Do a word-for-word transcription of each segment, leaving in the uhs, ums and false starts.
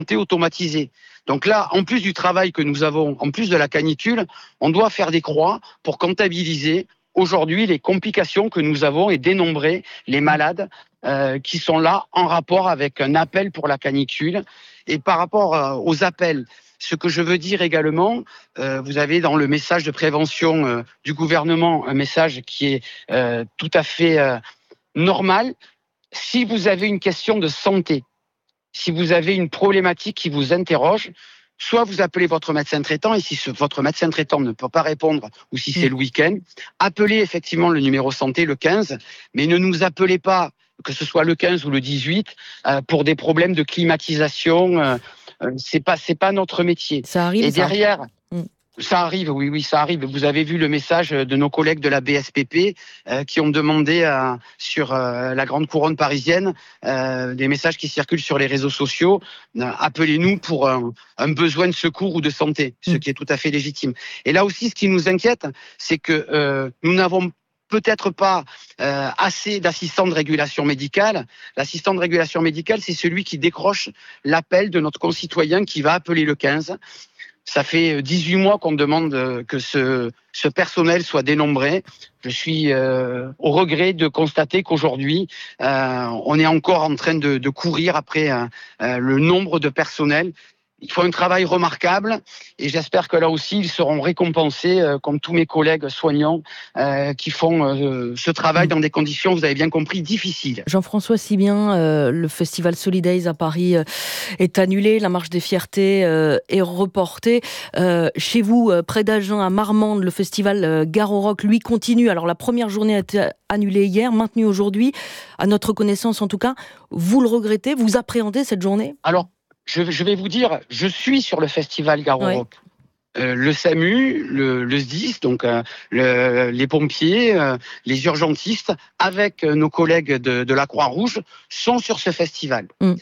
automatisée. Donc là, en plus du travail que nous avons, en plus de la canicule, on doit faire des croix pour comptabiliser aujourd'hui les complications que nous avons et dénombrer les malades euh, qui sont là en rapport avec un appel pour la canicule. Et par rapport euh, aux appels, ce que je veux dire également, euh, vous avez dans le message de prévention euh, du gouvernement un message qui est euh, tout à fait euh, normal. Si vous avez une question de santé, si vous avez une problématique qui vous interroge, soit vous appelez votre médecin traitant, et si ce, votre médecin traitant ne peut pas répondre, ou si c'est le week-end, appelez effectivement le numéro santé, le quinze, mais ne nous appelez pas, que ce soit le quinze ou le dix-huit, euh, pour des problèmes de climatisation. Euh, euh, c'est pas, c'est pas notre métier. Ça arrive, et ça. derrière... Mm. Ça arrive, oui, oui, ça arrive. Vous avez vu le message de nos collègues de la B S P P euh, qui ont demandé euh, sur euh, la grande couronne parisienne euh, des messages qui circulent sur les réseaux sociaux. Euh, appelez-nous pour un, un besoin de secours ou de santé, ce qui est tout à fait légitime. Et là aussi, ce qui nous inquiète, c'est que euh, nous n'avons peut-être pas euh, assez d'assistants de régulation médicale. L'assistant de régulation médicale, c'est celui qui décroche l'appel de notre concitoyen qui va appeler le quinze. Ça fait dix-huit mois qu'on demande que ce, ce personnel soit dénombré. Je suis euh, au regret de constater qu'aujourd'hui, euh, on est encore en train de, de courir après euh, euh, le nombre de personnels. Il faut un travail remarquable et j'espère que là aussi, ils seront récompensés, euh, comme tous mes collègues soignants euh, qui font euh, ce travail dans des conditions, vous avez bien compris, difficiles. Jean-François Sibien, euh, le festival Solidays à Paris euh, est annulé, la marche des fiertés euh, est reportée. Euh, chez vous, euh, près d'Agen, à Marmande, le festival euh, Gare au Rock, lui, continue. Alors la première journée a été annulée hier, maintenue aujourd'hui, à notre connaissance en tout cas. Vous le regrettez, vous appréhendez cette journée ? Alors, Je, je vais vous dire, je suis sur le festival Gare au Rock. Ouais. Euh, le SAMU, le, le S D I S, donc euh, le, les pompiers, euh, les urgentistes, avec euh, nos collègues de, de la Croix-Rouge, sont sur ce festival. Mm.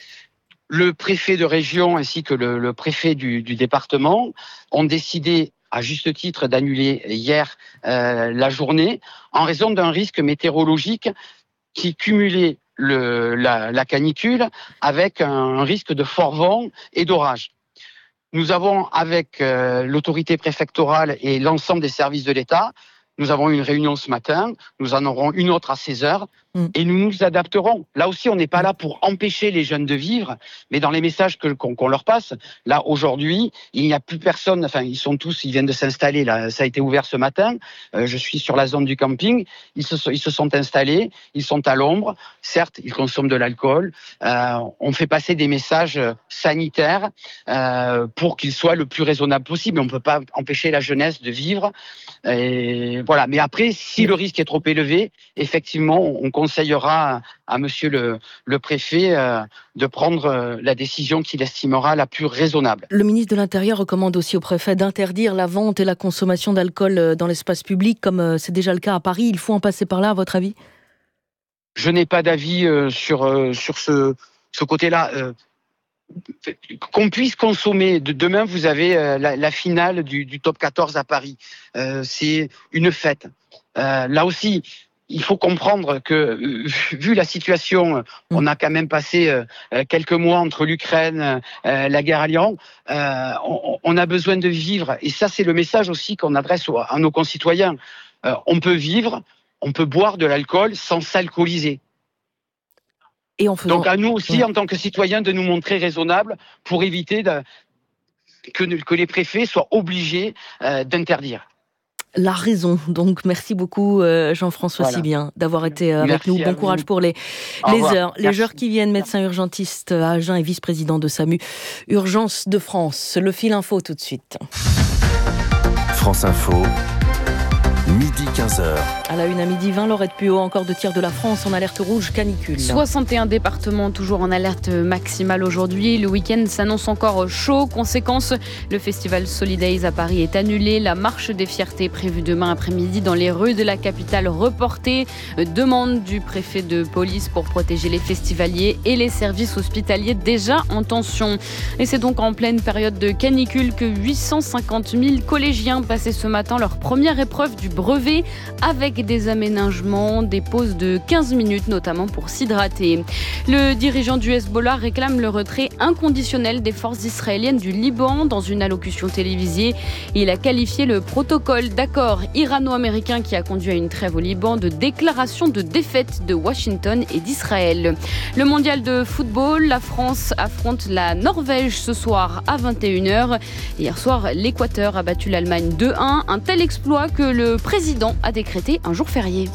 Le préfet de région ainsi que le, le préfet du, du département ont décidé, à juste titre, d'annuler hier euh, la journée en raison d'un risque météorologique qui cumulait Le, la, la canicule avec un risque de fort vent et d'orage. Nous avons, avec euh, l'autorité préfectorale et l'ensemble des services de l'État, nous avons eu une réunion ce matin, nous en aurons une autre à seize heures, mmh. et nous nous adapterons. Là aussi, on n'est pas là pour empêcher les jeunes de vivre, mais dans les messages que, qu'on, qu'on leur passe, là, aujourd'hui, il n'y a plus personne, enfin, ils sont tous, ils viennent de s'installer, là, ça a été ouvert ce matin, euh, je suis sur la zone du camping, ils se, ils se sont installés, ils sont à l'ombre, certes, ils consomment de l'alcool, euh, on fait passer des messages sanitaires euh, pour qu'ils soient le plus raisonnables possible, on ne peut pas empêcher la jeunesse de vivre, et voilà. Mais après, si le risque est trop élevé, effectivement, on conseillera à monsieur le, le préfet euh, de prendre euh, la décision qu'il estimera la plus raisonnable. Le ministre de l'Intérieur recommande aussi au préfet d'interdire la vente et la consommation d'alcool dans l'espace public, comme c'est déjà le cas à Paris. Il faut en passer par là, à votre avis ? Je n'ai pas d'avis euh, sur, euh, sur ce, ce côté-là. Euh, qu'on puisse consommer. Demain, vous avez euh, la, la finale du, du top quatorze à Paris. Euh, c'est une fête. Euh, là aussi, il faut comprendre que, euh, vu la situation, on a quand même passé euh, quelques mois entre l'Ukraine, euh, la guerre à l'Iran, euh, on, on a besoin de vivre. Et ça, c'est le message aussi qu'on adresse aux, à nos concitoyens. Euh, on peut vivre, on peut boire de l'alcool sans s'alcooliser. Et en faisant... Donc à nous aussi, ouais. en tant que citoyens, de nous montrer raisonnables pour éviter de... que, que les préfets soient obligés euh, d'interdire. La raison. Donc merci beaucoup euh, Jean-François voilà. Sibien d'avoir été euh, avec merci nous. Bon courage vous. pour les, les heures. Les merci. heures qui viennent, médecin urgentiste à Agen et vice-président de SAMU Urgence de France. Le fil info tout de suite. France Info. Midi quinze heures. À la une à midi vingt, Laurette Puot, encore deux tiers de la France en alerte rouge canicule. soixante et un départements toujours en alerte maximale aujourd'hui. Le week-end s'annonce encore chaud. Conséquence, le festival Solidays à Paris est annulé. La marche des fiertés prévue demain après-midi dans les rues de la capitale reportée. Demande du préfet de police pour protéger les festivaliers et les services hospitaliers déjà en tension. Et c'est donc en pleine période de canicule que huit cent cinquante mille collégiens passaient ce matin leur première épreuve du brevet avec des aménagements, des pauses de quinze minutes notamment pour s'hydrater. Le dirigeant du Hezbollah réclame le retrait inconditionnel des forces israéliennes du Liban. Dans une allocution télévisée, il a qualifié le protocole d'accord irano-américain qui a conduit à une trêve au Liban de déclaration de défaite de Washington et d'Israël. Le mondial de football, la France affronte la Norvège ce soir à vingt et une heures. Hier soir, l'Équateur a battu l'Allemagne deux un. Un tel exploit que le président a décrété un jour férié.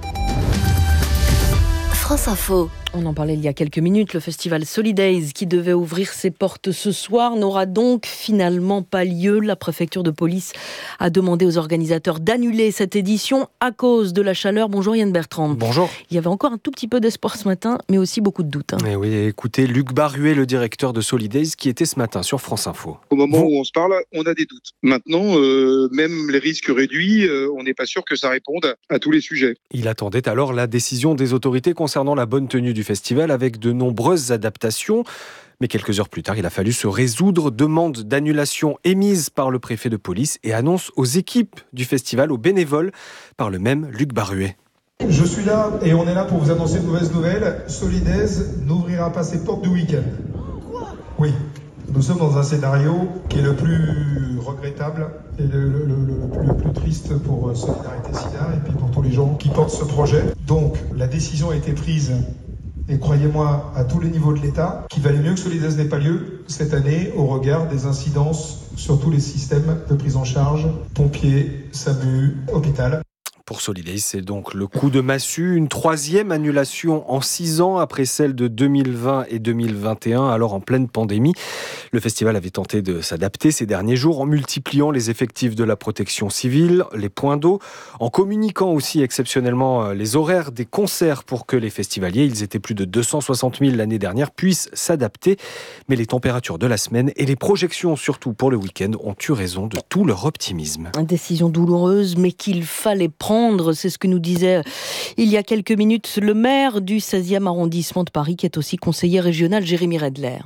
France Info. On en parlait il y a quelques minutes, le festival Solidays qui devait ouvrir ses portes ce soir n'aura donc finalement pas lieu. La préfecture de police a demandé aux organisateurs d'annuler cette édition à cause de la chaleur. Bonjour Yann Bertrand. Bonjour. Il y avait encore un tout petit peu d'espoir ce matin, mais aussi beaucoup de doutes. Hein. Et oui, écoutez Luc Barruet, le directeur de Solidays, qui était ce matin sur France Info. Au moment Vous... où on se parle, on a des doutes. Maintenant, euh, même les risques réduits, euh, on n'est pas sûr que ça réponde à tous les sujets. Il attendait alors la décision des autorités concernant la bonne tenue du festival avec de nombreuses adaptations. Mais quelques heures plus tard, il a fallu se résoudre. Demande d'annulation émise par le préfet de police et annonce aux équipes du festival, aux bénévoles, par le même Luc Barruet. Je suis là et on est là pour vous annoncer une mauvaise nouvelle. Solidays n'ouvrira pas ses portes du week-end. Oui, nous sommes dans un scénario qui est le plus regrettable et le, le, le, le, le plus triste pour Solidarité Sida et puis pour tous les gens qui portent ce projet. Donc, la décision a été prise, et croyez-moi, à tous les niveaux de l'État, qu'il valait mieux que Solidays n'ait pas lieu cette année au regard des incidences sur tous les systèmes de prise en charge, pompiers, SAMU, hôpital. Pour Solidays, c'est donc le coup de massue, une troisième annulation en six ans après celle de deux mille vingt et deux mille vingt et un, alors en pleine pandémie. Le festival avait tenté de s'adapter ces derniers jours en multipliant les effectifs de la protection civile, les points d'eau, en communiquant aussi exceptionnellement les horaires des concerts pour que les festivaliers, ils étaient plus de deux cent soixante mille l'année dernière, puissent s'adapter. Mais les températures de la semaine et les projections, surtout pour le week-end, ont eu raison de tout leur optimisme. Une décision douloureuse, mais qu'il fallait prendre. C'est ce que nous disait il y a quelques minutes le maire du seizième arrondissement de Paris, qui est aussi conseiller régional, Jérémy Redler.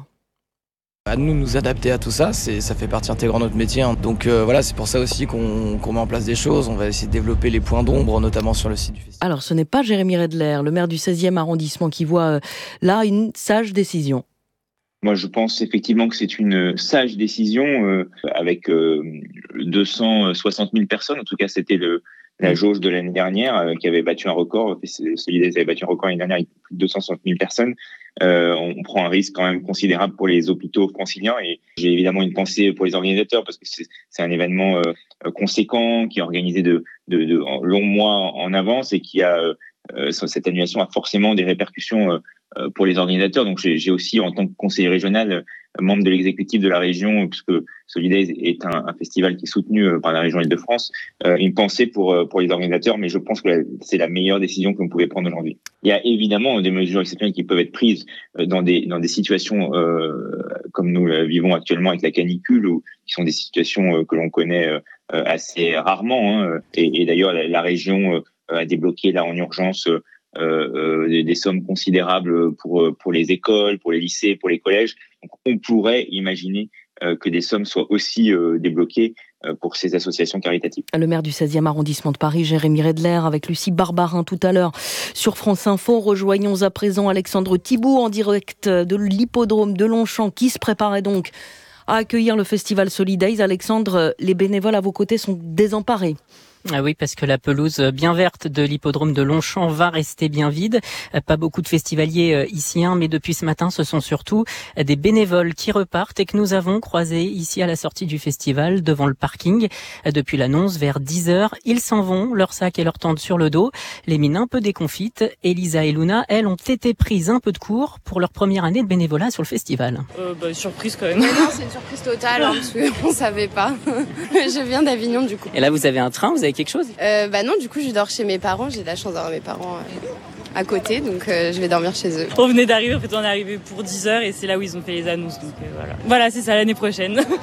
À nous nous adapter à tout ça, c'est, ça fait partie intégrante de notre métier. Hein. Donc euh, voilà, c'est pour ça aussi qu'on, qu'on met en place des choses. On va essayer de développer les points d'ombre, notamment sur le site du festival. Alors ce n'est pas Jérémy Redler, le maire du seizième arrondissement, qui voit euh, là une sage décision. Moi, je pense effectivement que c'est une sage décision euh, avec euh, deux cent soixante mille personnes. En tout cas, c'était le la jauge de l'année dernière euh, qui avait battu un record. Solidays avait battu un record l'année dernière avec plus de deux cent soixante mille personnes. Euh, on prend un risque quand même considérable pour les hôpitaux franciliens et j'ai évidemment une pensée pour les organisateurs parce que c'est, c'est un événement euh, conséquent qui est organisé de, de, de longs mois en avance et qui a euh, cette annulation a forcément des répercussions euh, pour les organisateurs. Donc j'ai, j'ai aussi en tant que conseiller régional, membre de l'exécutif de la région, puisque Solidays est un, un festival qui est soutenu par la région Île-de-France, euh, une pensée pour pour les organisateurs, mais je pense que la, c'est la meilleure décision que vous pouvez prendre aujourd'hui. Il y a évidemment des mesures exceptionnelles qui peuvent être prises dans des dans des situations euh, comme nous la vivons actuellement avec la canicule, ou qui sont des situations euh, que l'on connaît euh, assez rarement. Hein, et, et d'ailleurs la, la région euh, a débloqué là en urgence euh, euh, des, des sommes considérables pour pour les écoles, pour les lycées, pour les collèges. Donc, on pourrait imaginer euh, que des sommes soient aussi euh, débloquées euh, pour ces associations caritatives. Le maire du seizième arrondissement de Paris, Jérémy Redler, avec Lucie Barbarin tout à l'heure sur France Info. Rejoignons à présent Alexandre Thibault en direct de l'hippodrome de Longchamp, qui se préparait donc à accueillir le festival Solidays. Alexandre, les bénévoles à vos côtés sont désemparés. Ah oui, parce que la pelouse bien verte de l'hippodrome de Longchamp va rester bien vide. Pas beaucoup de festivaliers ici, hein, mais depuis ce matin, ce sont surtout des bénévoles qui repartent et que nous avons croisés ici à la sortie du festival, devant le parking. Depuis l'annonce, vers dix heures, ils s'en vont, leur sac et leur tente sur le dos, les mines un peu déconfites. Elisa et Luna, elles, ont été prises un peu de cours pour leur première année de bénévolat sur le festival. Euh, bah, surprise quand même. Mais non, c'est une surprise totale, hein, parce qu'on savait pas. Je viens d'Avignon, du coup. Et là, vous avez un train, vous avez quelque chose ? euh, Bah non, du coup, je dors chez mes parents. J'ai de la chance d'avoir mes parents euh, à côté, donc euh, je vais dormir chez eux. On venait d'arriver, en fait, on est arrivé pour dix heures et c'est là où ils ont fait les annonces, donc euh, voilà. Voilà, c'est ça, l'année prochaine.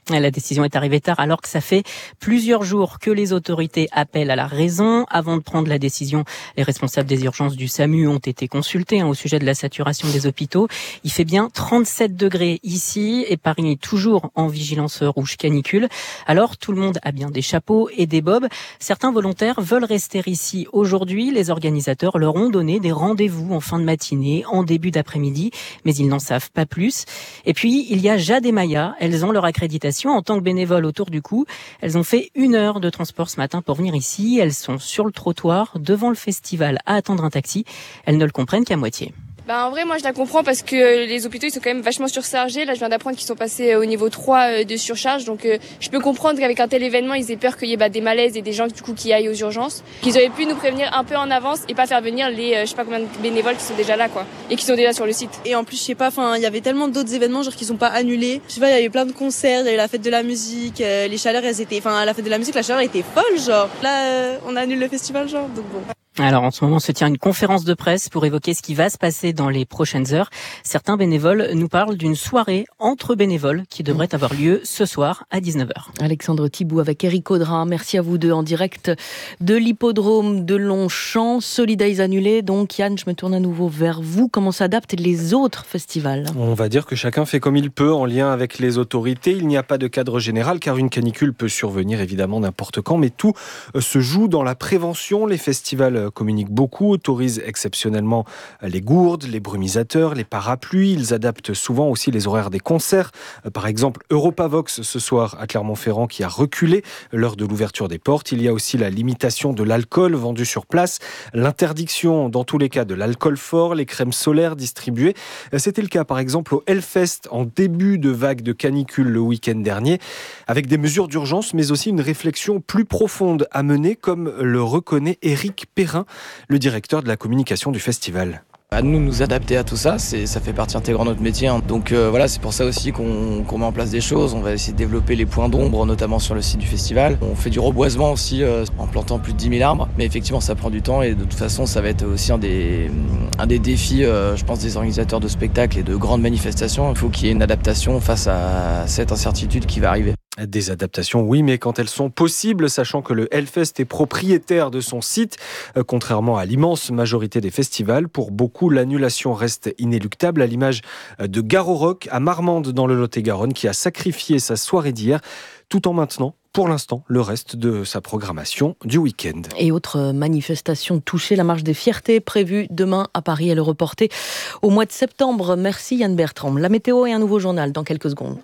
La décision est arrivée tard alors que ça fait plusieurs jours que les autorités appellent à la raison. Avant de prendre la décision, les responsables des urgences du SAMU ont été consultés hein, au sujet de la saturation des hôpitaux. Il fait bien trente-sept degrés ici et Paris est toujours en vigilance rouge canicule. Alors tout le monde a bien des chapeaux et des bobs. Certains volontaires veulent rester ici aujourd'hui. Les organisateurs leur ont donné des rendez-vous en fin de matinée, en début d'après-midi, mais ils n'en savent pas plus. Et puis il y a Jade et Maya. Elles ont leur accréditation en tant que bénévoles autour du cou. Elles ont fait une heure de transport ce matin pour venir ici. Elles sont sur le trottoir, devant le festival, à attendre un taxi. Elles ne le comprennent qu'à moitié. Bah en vrai, moi je la comprends parce que les hôpitaux ils sont quand même vachement surchargés. Là, je viens d'apprendre qu'ils sont passés au niveau trois de surcharge. Donc euh, je peux comprendre qu'avec un tel événement, ils aient peur qu'il y ait bah, des malaises et des gens du coup qui aillent aux urgences. Qu'ils auraient pu nous prévenir un peu en avance et pas faire venir les euh, je sais pas combien de bénévoles qui sont déjà là quoi et qui sont déjà sur le site. Et en plus, je sais pas, enfin, il y avait tellement d'autres événements genre qui sont pas annulés. Je sais pas, il y avait plein de concerts, il y avait la fête de la musique, euh, les chaleurs elles étaient enfin la fête de la musique, la chaleur était folle genre. Là, euh, on annule le festival genre. Donc bon. Alors en ce moment se tient une conférence de presse pour évoquer ce qui va se passer dans les prochaines heures. Certains bénévoles nous parlent d'une soirée entre bénévoles qui devrait avoir lieu ce soir à dix-neuf heures. Alexandre Thibault avec Eric Audrin, merci à vous deux en direct de l'hippodrome de Longchamp. Solidays annulé, donc Yann, je me tourne à nouveau vers vous. Comment s'adaptent les autres festivals ? On va dire que chacun fait comme il peut en lien avec les autorités. Il n'y a pas de cadre général car une canicule peut survenir évidemment n'importe quand, mais tout se joue dans la prévention. Les festivals communiquent beaucoup, autorisent exceptionnellement les gourdes, les brumisateurs, les parapluies. Ils adaptent souvent aussi les horaires des concerts. Par exemple, Europavox ce soir à Clermont-Ferrand qui a reculé l'heure de l'ouverture des portes. Il y a aussi la limitation de l'alcool vendu sur place, l'interdiction dans tous les cas de l'alcool fort, les crèmes solaires distribuées. C'était le cas par exemple au Hellfest en début de vague de canicule le week-end dernier, avec des mesures d'urgence mais aussi une réflexion plus profonde à mener, comme le reconnaît Éric Perrin, le directeur de la communication du festival. À nous nous adapter à tout ça, c'est, ça fait partie intégrante de notre métier. Hein. Donc euh, voilà, c'est pour ça aussi qu'on, qu'on met en place des choses. On va essayer de développer les points d'ombre, notamment sur le site du festival. On fait du reboisement aussi euh, en plantant plus de dix mille arbres. Mais effectivement, ça prend du temps et de toute façon, ça va être aussi un des, un des défis, euh, je pense, des organisateurs de spectacles et de grandes manifestations. Il faut qu'il y ait une adaptation face à cette incertitude qui va arriver. Des adaptations, oui, mais quand elles sont possibles, sachant que le Hellfest est propriétaire de son site, euh, contrairement à l'immense majorité des festivals, pour beaucoup, l'annulation reste inéluctable, à l'image de Garo Rock à Marmande dans le Lot-et-Garonne, qui a sacrifié sa soirée d'hier, tout en maintenant, pour l'instant, le reste de sa programmation du week-end. Et autre manifestation touchée, la marche des fiertés prévue demain à Paris, elle est reportée au mois de septembre. Merci Yann Bertrand. La météo et un nouveau journal dans quelques secondes.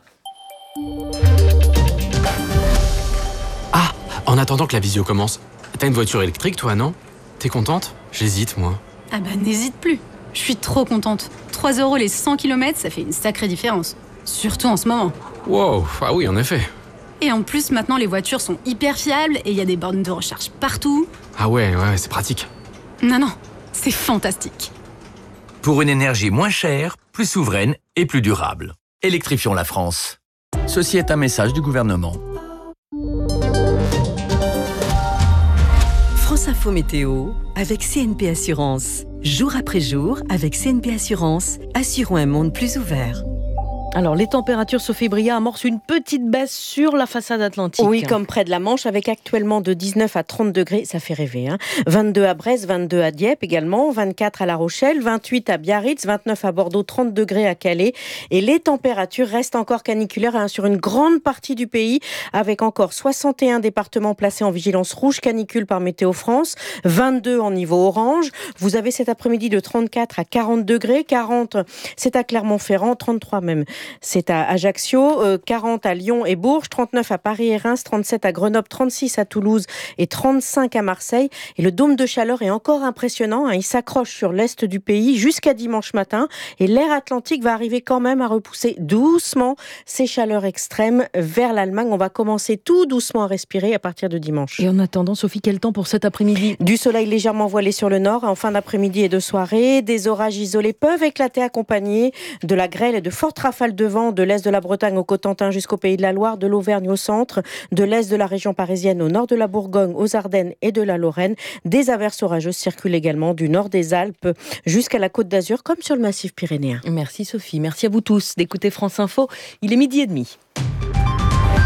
Ah, en attendant que la visio commence, t'as une voiture électrique toi, non ? T'es contente ? J'hésite, moi. Ah bah n'hésite plus, je suis trop contente. trois euros les cent kilomètres, ça fait une sacrée différence. Surtout en ce moment. Wow, ah oui, en effet. Et en plus, maintenant, les voitures sont hyper fiables et il y a des bornes de recharge partout. Ah ouais, ouais, c'est pratique. Non, non, c'est fantastique. Pour une énergie moins chère, plus souveraine et plus durable. Électrifions la France. Ceci est un message du gouvernement. France Info Météo avec C N P Assurance. Jour après jour, avec C N P Assurance, assurons un monde plus ouvert. Alors, les températures, Sophie Bria, amorcent une petite baisse sur la façade atlantique. Oui, comme près de la Manche, avec actuellement de dix-neuf à trente degrés, ça fait rêver. Hein. vingt-deux à Brest, vingt-deux à Dieppe également, vingt-quatre à La Rochelle, vingt-huit à Biarritz, vingt-neuf à Bordeaux, trente degrés à Calais. Et les températures restent encore caniculaires hein, sur une grande partie du pays, avec encore soixante et un départements placés en vigilance rouge canicule par Météo France, vingt-deux en niveau orange. Vous avez cet après-midi de trente-quatre à quarante degrés, quarante c'est à Clermont-Ferrand, trente-trois même. C'est à Ajaccio, euh, quarante à Lyon et Bourges, trente-neuf à Paris et Reims, trente-sept à Grenoble, trente-six à Toulouse et trente-cinq à Marseille. Et le dôme de chaleur est encore impressionnant. Hein, il s'accroche sur l'est du pays jusqu'à dimanche matin. Et l'air atlantique va arriver quand même à repousser doucement ces chaleurs extrêmes vers l'Allemagne. On va commencer tout doucement à respirer à partir de dimanche. Et en attendant, Sophie, quel temps pour cet après-midi ? Du soleil légèrement voilé sur le nord en fin d'après-midi et de soirée. Des orages isolés peuvent éclater accompagnés de la grêle et de fortes rafales de vent de l'est de la Bretagne au Cotentin jusqu'au Pays de la Loire, de l'Auvergne au centre, de l'est de la région parisienne au nord de la Bourgogne, aux Ardennes et de la Lorraine. Des averses orageuses circulent également du nord des Alpes jusqu'à la Côte d'Azur, comme sur le massif pyrénéen. Merci Sophie, merci à vous tous d'écouter France Info. Il est midi et demi.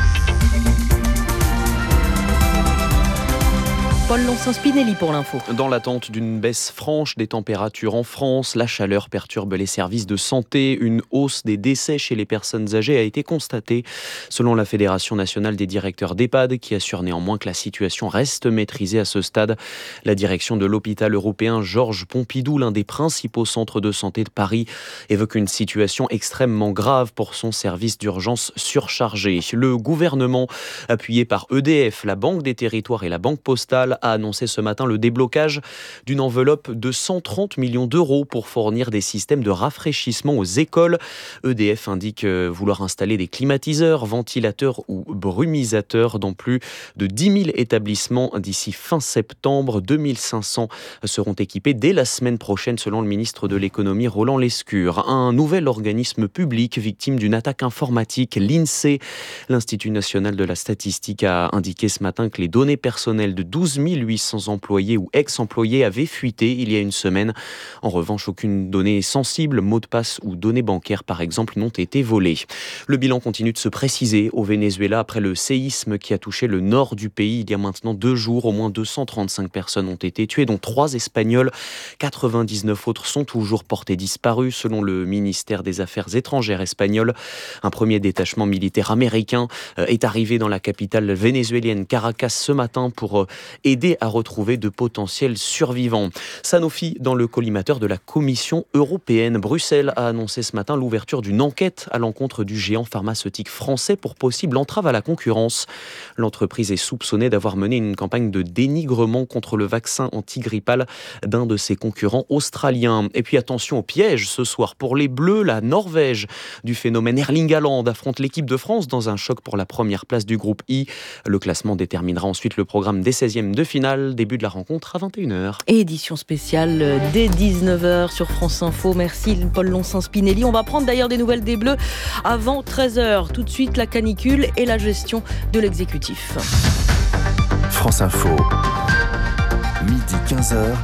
Paul Lonsin-Spinelli pour l'info. Dans l'attente d'une baisse franche des températures en France, la chaleur perturbe les services de santé. Une hausse des décès chez les personnes âgées a été constatée. Selon la Fédération nationale des directeurs d'EHPAD, qui assure néanmoins que la situation reste maîtrisée à ce stade, la direction de l'hôpital européen Georges Pompidou, l'un des principaux centres de santé de Paris, évoque une situation extrêmement grave pour son service d'urgence surchargé. Le gouvernement, appuyé par E D F, la Banque des Territoires et la Banque Postale, a annoncé ce matin le déblocage d'une enveloppe de cent trente millions d'euros pour fournir des systèmes de rafraîchissement aux écoles. E D F indique vouloir installer des climatiseurs, ventilateurs ou brumisateurs dans plus de dix mille établissements d'ici fin septembre. deux mille cinq cents seront équipés dès la semaine prochaine, selon le ministre de l'économie Roland Lescure. Un nouvel organisme public victime d'une attaque informatique, l'INSEE, l'Institut national de la statistique, a indiqué ce matin que les données personnelles de douze mille huit cents employés ou ex-employés avaient fuité il y a une semaine. En revanche, aucune donnée sensible, mot de passe ou données bancaires par exemple, n'ont été volées. Le bilan continue de se préciser au Venezuela après le séisme qui a touché le nord du pays il y a maintenant deux jours. Au moins deux cent trente-cinq personnes ont été tuées, dont trois Espagnols. quatre-vingt-dix-neuf autres sont toujours portés disparus, selon le ministère des Affaires étrangères espagnol. Un premier détachement militaire américain est arrivé dans la capitale vénézuélienne Caracas ce matin pour aider à retrouver de potentiels survivants. Sanofi, dans le collimateur de la Commission européenne. Bruxelles a annoncé ce matin l'ouverture d'une enquête à l'encontre du géant pharmaceutique français pour possible entrave à la concurrence. L'entreprise est soupçonnée d'avoir mené une campagne de dénigrement contre le vaccin antigrippal d'un de ses concurrents australiens. Et puis attention au piège ce soir pour les Bleus. La Norvège du phénomène Erling Haaland affronte l'équipe de France dans un choc pour la première place du groupe I. Le classement déterminera ensuite le programme des seizièmes de finale. Début de la rencontre à vingt et une heures. Édition spéciale dès dix-neuf heures sur France Info. Merci Paul Lonsin-Spinelli. On va prendre d'ailleurs des nouvelles des Bleus avant treize heures. Tout de suite la canicule et la gestion de l'exécutif. France Info, midi quinze heures,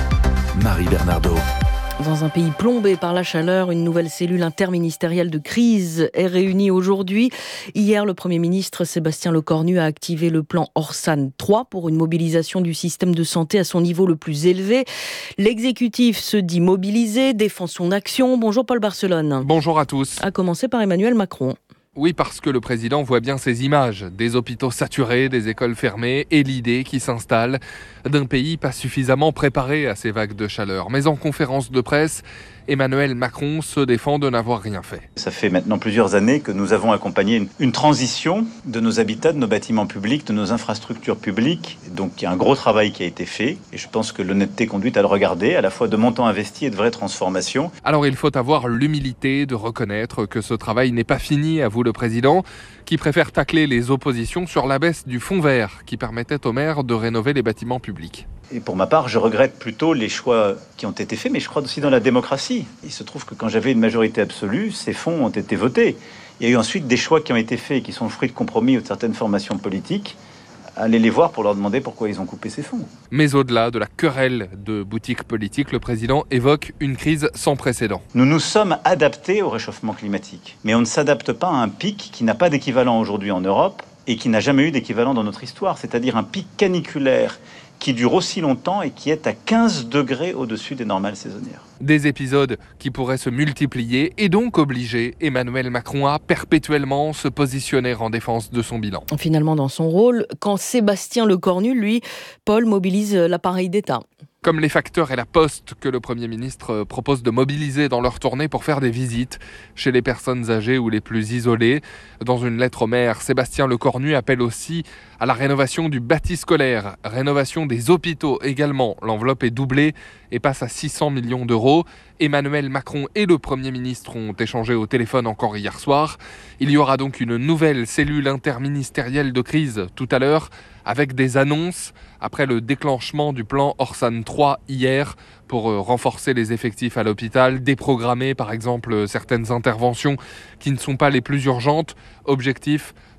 Marie Bernardo. Dans un pays plombé par la chaleur, une nouvelle cellule interministérielle de crise est réunie aujourd'hui. Hier, le Premier ministre Sébastien Lecornu a activé le plan Orsan trois pour une mobilisation du système de santé à son niveau le plus élevé. L'exécutif se dit mobilisé, défend son action. Bonjour Paul Barcelone. Bonjour à tous. À commencer par Emmanuel Macron. Oui, parce que le président voit bien ces images, des hôpitaux saturés, des écoles fermées et l'idée qui s'installe d'un pays pas suffisamment préparé à ces vagues de chaleur. Mais en conférence de presse, Emmanuel Macron se défend de n'avoir rien fait. Ça fait maintenant plusieurs années que nous avons accompagné une, une transition de nos habitats, de nos bâtiments publics, de nos infrastructures publiques. Donc il y a un gros travail qui a été fait et je pense que l'honnêteté conduit à le regarder, à la fois de montants investis et de vraies transformations. Alors il faut avoir l'humilité de reconnaître que ce travail n'est pas fini, avoue le président, qui préfère tacler les oppositions sur la baisse du fonds vert qui permettait aux maires de rénover les bâtiments publics. Et pour ma part, je regrette plutôt les choix qui ont été faits, mais je crois aussi dans la démocratie. Il se trouve que quand j'avais une majorité absolue, ces fonds ont été votés. Il y a eu ensuite des choix qui ont été faits et qui sont le fruit de compromis ou de certaines formations politiques. Allez les voir pour leur demander pourquoi ils ont coupé ces fonds. Mais au-delà de la querelle de boutiques politiques, le président évoque une crise sans précédent. Nous nous sommes adaptés au réchauffement climatique, mais on ne s'adapte pas à un pic qui n'a pas d'équivalent aujourd'hui en Europe et qui n'a jamais eu d'équivalent dans notre histoire, c'est-à-dire un pic caniculaire qui dure aussi longtemps et qui est à quinze degrés au-dessus des normales saisonnières. Des épisodes qui pourraient se multiplier et donc obliger Emmanuel Macron à perpétuellement se positionner en défense de son bilan. Finalement, dans son rôle, quand Sébastien Lecornu, lui, Paul, mobilise l'appareil d'État. Comme les facteurs et la Poste que le Premier ministre propose de mobiliser dans leur tournée pour faire des visites chez les personnes âgées ou les plus isolées. Dans une lettre au maire, Sébastien Lecornu appelle aussi à la rénovation du bâti scolaire, rénovation des hôpitaux également. L'enveloppe est doublée et passe à six cents millions d'euros. Emmanuel Macron et le Premier ministre ont échangé au téléphone encore hier soir. Il y aura donc une nouvelle cellule interministérielle de crise tout à l'heure, avec des annonces après le déclenchement du plan Orsan trois hier pour renforcer les effectifs à l'hôpital, déprogrammer par exemple certaines interventions qui ne sont pas les plus urgentes. Objectif,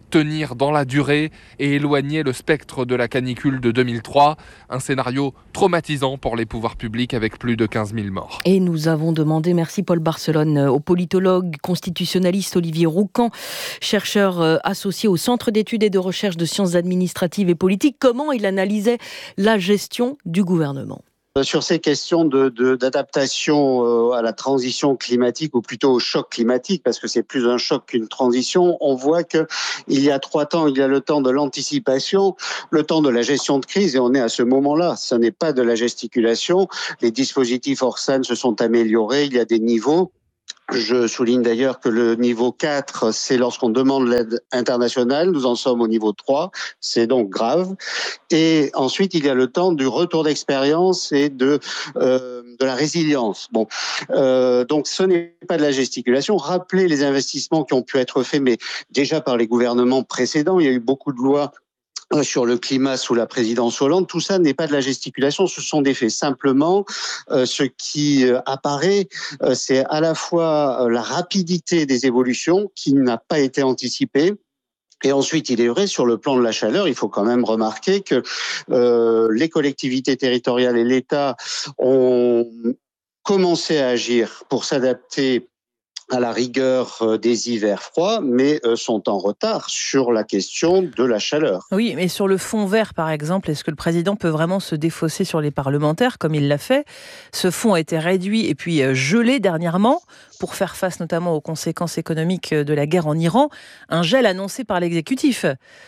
tenir dans la durée et éloigner le spectre de la canicule de deux mille trois. Un scénario traumatisant pour les pouvoirs publics avec plus de quinze mille morts. Et nous avons demandé, merci Paul Barcelone, au politologue constitutionnaliste Olivier Roucan, chercheur associé au Centre d'études et de recherche de sciences administratives et politiques, comment il analysait la gestion du gouvernement. Sur ces questions de, de, d'adaptation à la transition climatique, ou plutôt au choc climatique, parce que c'est plus un choc qu'une transition, on voit que il y a trois temps, il y a le temps de l'anticipation, le temps de la gestion de crise, et on est à ce moment-là. Ce n'est pas de la gesticulation. Les dispositifs Orsan se sont améliorés, il y a des niveaux. Je souligne d'ailleurs que le niveau quatre, c'est lorsqu'on demande l'aide internationale. Nous en sommes au niveau trois. C'est donc grave. Et ensuite, il y a le temps du retour d'expérience et de, euh, de la résilience. Bon, euh, donc ce n'est pas de la gesticulation. Rappelez les investissements qui ont pu être faits, mais déjà par les gouvernements précédents. Il y a eu beaucoup de lois sur le climat sous la présidence Hollande. Tout ça n'est pas de la gesticulation, ce sont des faits. Simplement, euh, ce qui euh, apparaît, euh, c'est à la fois euh, la rapidité des évolutions qui n'a pas été anticipée. Et ensuite, il est vrai, sur le plan de la chaleur, il faut quand même remarquer que euh, les collectivités territoriales et l'État ont commencé à agir pour s'adapter à la rigueur des hivers froids, mais sont en retard sur la question de la chaleur. Oui, mais sur le fonds vert, par exemple, est-ce que le président peut vraiment se défausser sur les parlementaires, comme il l'a fait ? Ce fonds a été réduit et puis gelé dernièrement, pour faire face notamment aux conséquences économiques de la guerre en Iran, un gel annoncé par l'exécutif.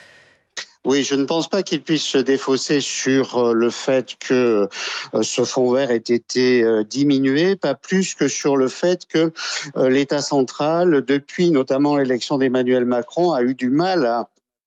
Oui, je ne pense pas qu'il puisse se défausser sur le fait que ce fonds vert ait été diminué, pas plus que sur le fait que l'État central, depuis notamment l'élection d'Emmanuel Macron, a eu du mal à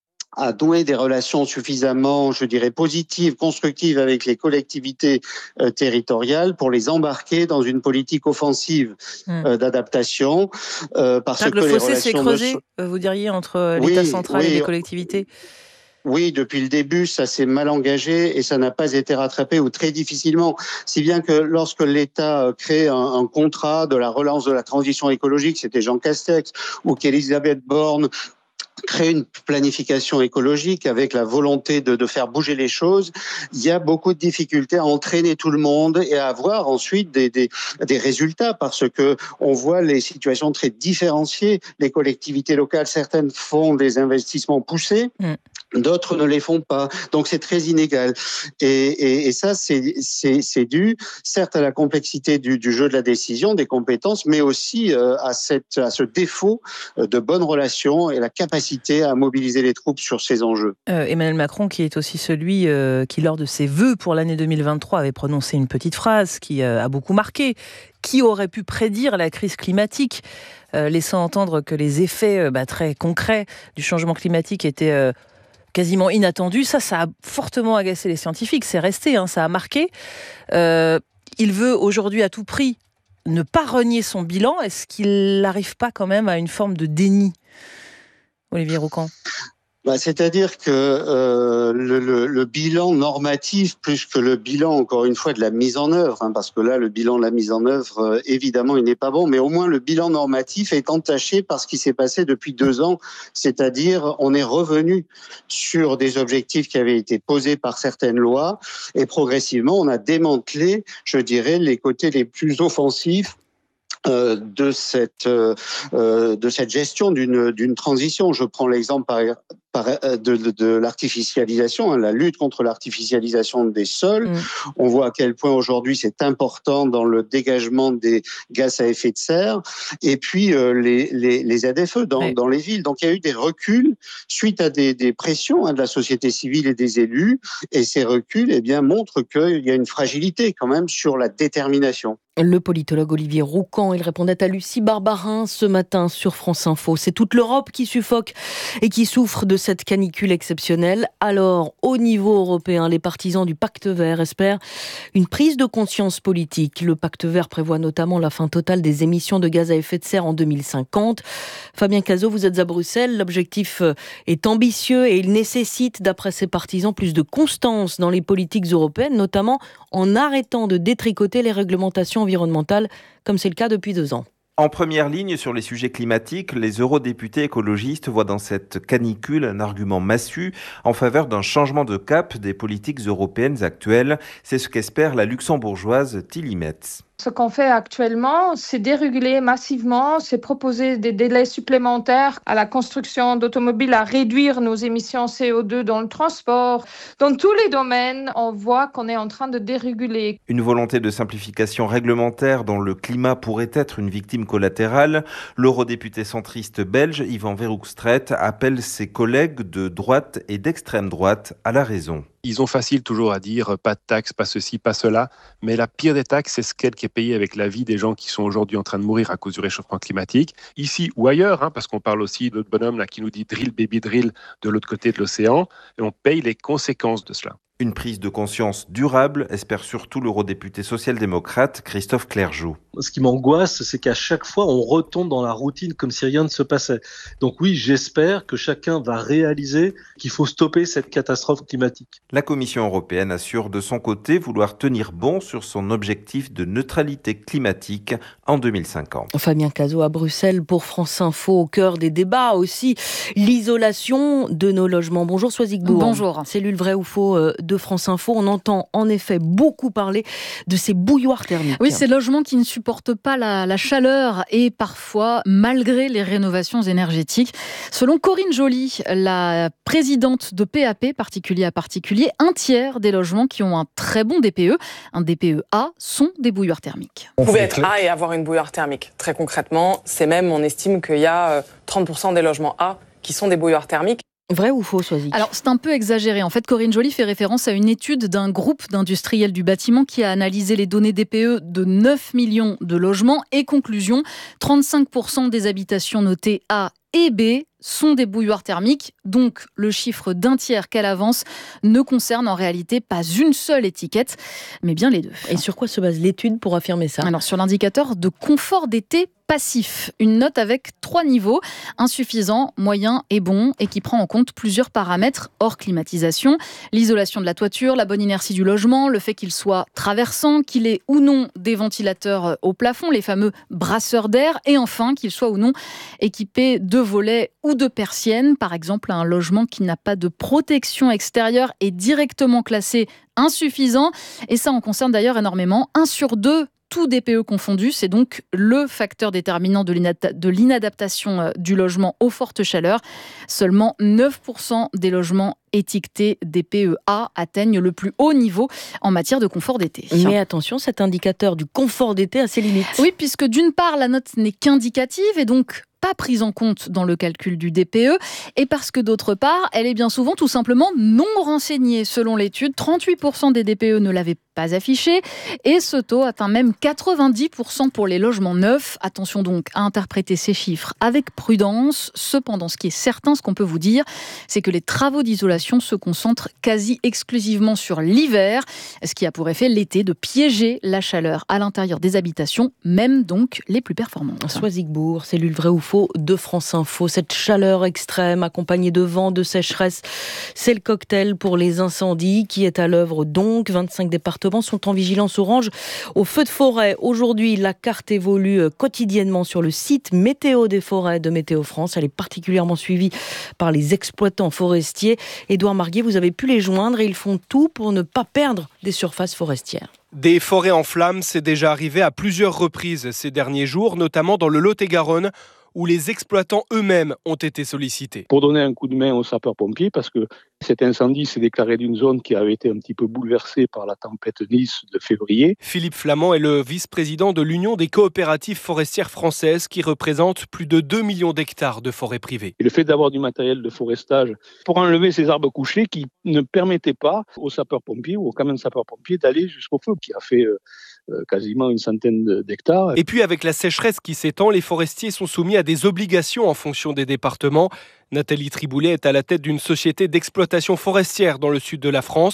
à nouer des relations suffisamment, je dirais, positives, constructives avec les collectivités euh, territoriales pour les embarquer dans une politique offensive euh, d'adaptation. Euh, parce que, que le les fossé s'est creusé, ne... vous diriez, entre l'État oui, central oui, et les collectivités ? Oui, depuis le début, ça s'est mal engagé et ça n'a pas été rattrapé ou très difficilement. Si bien que lorsque l'État crée un, un contrat de la relance de la transition écologique, c'était Jean Castex, ou qu'Elisabeth Borne créer une planification écologique avec la volonté de, de faire bouger les choses, il y a beaucoup de difficultés à entraîner tout le monde et à avoir ensuite des, des, des résultats parce que on voit les situations très différenciées. Les collectivités locales, certaines font des investissements poussés, mmh. d'autres ne les font pas. Donc c'est très inégal. Et, et, et ça, c'est, c'est, c'est dû certes à la complexité du, du jeu de la décision, des compétences, mais aussi euh, à, cette, à ce défaut de bonnes relations et la capacité à mobiliser les troupes sur ces enjeux. Euh, Emmanuel Macron, qui est aussi celui euh, qui, lors de ses vœux pour l'année deux mille vingt-trois, avait prononcé une petite phrase qui euh, a beaucoup marqué. Qui aurait pu prédire la crise climatique, euh, laissant entendre que les effets euh, bah, très concrets du changement climatique étaient euh, quasiment inattendus. Ça, ça a fortement agacé les scientifiques. C'est resté, hein, ça a marqué. Euh, il veut aujourd'hui à tout prix ne pas renier son bilan. Est-ce qu'il n'arrive pas quand même à une forme de déni ? Olivier Roucan. Bah, c'est-à-dire que euh, le, le, le bilan normatif, plus que le bilan, encore une fois, de la mise en œuvre, hein, parce que là, le bilan de la mise en œuvre, euh, évidemment, il n'est pas bon, mais au moins le bilan normatif est entaché par ce qui s'est passé depuis deux ans, c'est-à-dire on est revenu sur des objectifs qui avaient été posés par certaines lois, et progressivement, on a démantelé, je dirais, les côtés les plus offensifs Euh, de cette euh, de cette gestion d'une d'une transition. Je prends l'exemple par, par de, de, de l'artificialisation, hein, la lutte contre l'artificialisation des sols. Mmh. On voit à quel point aujourd'hui c'est important dans le dégagement des gaz à effet de serre. Et puis euh, les, les les Z F E dans oui. dans les villes. Donc il y a eu des reculs suite à des des pressions hein, de la société civile et des élus. Et ces reculs, eh bien, montrent qu'il y a une fragilité quand même sur la détermination. Le politologue Olivier Roucan, il répondait à Lucie Barbarin ce matin sur France Info. C'est toute l'Europe qui suffoque et qui souffre de cette canicule exceptionnelle. Alors, au niveau européen, les partisans du pacte vert espèrent une prise de conscience politique. Le pacte vert prévoit notamment la fin totale des émissions de gaz à effet de serre en deux mille cinquante. Fabien Cazot, vous êtes à Bruxelles. L'objectif est ambitieux et il nécessite, d'après ses partisans, plus de constance dans les politiques européennes, notamment en arrêtant de détricoter les réglementations environnementales, comme c'est le cas depuis deux ans. En première ligne sur les sujets climatiques, les eurodéputés écologistes voient dans cette canicule un argument massu en faveur d'un changement de cap des politiques européennes actuelles. C'est ce qu'espère la luxembourgeoise Tilly Metz. Ce qu'on fait actuellement, c'est déréguler massivement, c'est proposer des délais supplémentaires à la construction d'automobiles, à réduire nos émissions C O deux dans le transport. Dans tous les domaines, on voit qu'on est en train de déréguler. Une volonté de simplification réglementaire dont le climat pourrait être une victime collatérale. L'eurodéputé centriste belge Yvan Verhofstadt appelle ses collègues de droite et d'extrême droite à la raison. Ils ont facile toujours à dire pas de taxes, pas ceci, pas cela, mais la pire des taxes, c'est celle qui est payée avec la vie des gens qui sont aujourd'hui en train de mourir à cause du réchauffement climatique, ici ou ailleurs, hein, parce qu'on parle aussi de notre bonhomme là qui nous dit drill baby drill de l'autre côté de l'océan, et on paye les conséquences de cela. Une prise de conscience durable, espère surtout l'eurodéputé social-démocrate Christophe Clergeau. Ce qui m'angoisse, c'est qu'à chaque fois, on retombe dans la routine comme si rien ne se passait. Donc oui, j'espère que chacun va réaliser qu'il faut stopper cette catastrophe climatique. La Commission européenne assure de son côté vouloir tenir bon sur son objectif de neutralité climatique en deux mille cinquante. Fabien Cazot à Bruxelles pour France Info, au cœur des débats aussi, l'isolation de nos logements. Bonjour Soisigbourg. Bonjour. Cellule vrai ou faux de France Info. On entend en effet beaucoup parler de ces bouilloires thermiques. Oui, ces logements qui ne supportent pas la, la chaleur et parfois malgré les rénovations énergétiques. Selon Corinne Joly, la présidente de P A P, particulier à particulier, un tiers des logements qui ont un très bon D P E, un D P E A, sont des bouilloires thermiques. Vous pouvez être A et avoir une bouilloire thermique. Très concrètement, c'est même, on estime qu'il y a trente pour cent des logements A qui sont des bouilloires thermiques. Vrai ou faux, Soisy ? Alors, c'est un peu exagéré. En fait, Corinne Joly fait référence à une étude d'un groupe d'industriels du bâtiment qui a analysé les données D P E de neuf millions de logements. Et conclusion, trente-cinq pour cent des habitations notées A et B sont des bouilloires thermiques. Donc, le chiffre d'un tiers qu'elle avance ne concerne en réalité pas une seule étiquette, mais bien les deux. Et sur quoi se base l'étude pour affirmer ça ? Alors, sur l'indicateur de confort d'été passif, une note avec trois niveaux, insuffisant, moyen et bon, et qui prend en compte plusieurs paramètres hors climatisation, l'isolation de la toiture, la bonne inertie du logement, le fait qu'il soit traversant, qu'il ait ou non des ventilateurs au plafond, les fameux brasseurs d'air, et enfin qu'il soit ou non équipé de volets ou de persiennes. Par exemple, un logement qui n'a pas de protection extérieure est directement classé insuffisant, et ça en concerne d'ailleurs énormément. Un sur deux, tout D P E confondu, c'est donc le facteur déterminant de l'inadaptation du logement aux fortes chaleurs. Seulement neuf pour cent des logements étiquetés D P E A atteignent le plus haut niveau en matière de confort d'été. Mais attention, cet indicateur du confort d'été a ses limites. Oui, puisque d'une part, la note n'est qu'indicative et donc pas prise en compte dans le calcul du D P E, et parce que d'autre part, elle est bien souvent tout simplement non renseignée. Selon l'étude, trente-huit pour cent des D P E ne l'avaient pas affiché, et ce taux atteint même quatre-vingt-dix pour cent pour les logements neufs. Attention donc à interpréter ces chiffres avec prudence. Cependant, ce qui est certain, ce qu'on peut vous dire, c'est que les travaux d'isolation se concentrent quasi exclusivement sur l'hiver, ce qui a pour effet l'été de piéger la chaleur à l'intérieur des habitations, même donc les plus performantes. Soisigbourg, cellule vrai ou faux de France Info. Cette chaleur extrême accompagnée de vent, de sécheresse, c'est le cocktail pour les incendies qui est à l'œuvre donc. vingt-cinq départements sont en vigilance orange au feu de forêt. Aujourd'hui, la carte évolue quotidiennement sur le site Météo des forêts de Météo France. Elle est particulièrement suivie par les exploitants forestiers. Édouard Marguet, vous avez pu les joindre et ils font tout pour ne pas perdre des surfaces forestières. Des forêts en flammes, c'est déjà arrivé à plusieurs reprises ces derniers jours, notamment dans le Lot-et-Garonne, où les exploitants eux-mêmes ont été sollicités. Pour donner un coup de main aux sapeurs-pompiers, parce que cet incendie s'est déclaré d'une zone qui avait été un petit peu bouleversée par la tempête Nice de février. Philippe Flamand est le vice-président de l'Union des coopératives forestières françaises qui représente plus de deux millions d'hectares de forêts privées. Et le fait d'avoir du matériel de forestage pour enlever ces arbres couchés qui ne permettaient pas aux sapeurs-pompiers ou aux camions de sapeurs-pompiers d'aller jusqu'au feu, qui a fait euh, quasiment une centaine d'hectares. Et puis avec la sécheresse qui s'étend, les forestiers sont soumis à des obligations en fonction des départements. Nathalie Triboulet est à la tête d'une société d'exploitation forestière dans le sud de la France.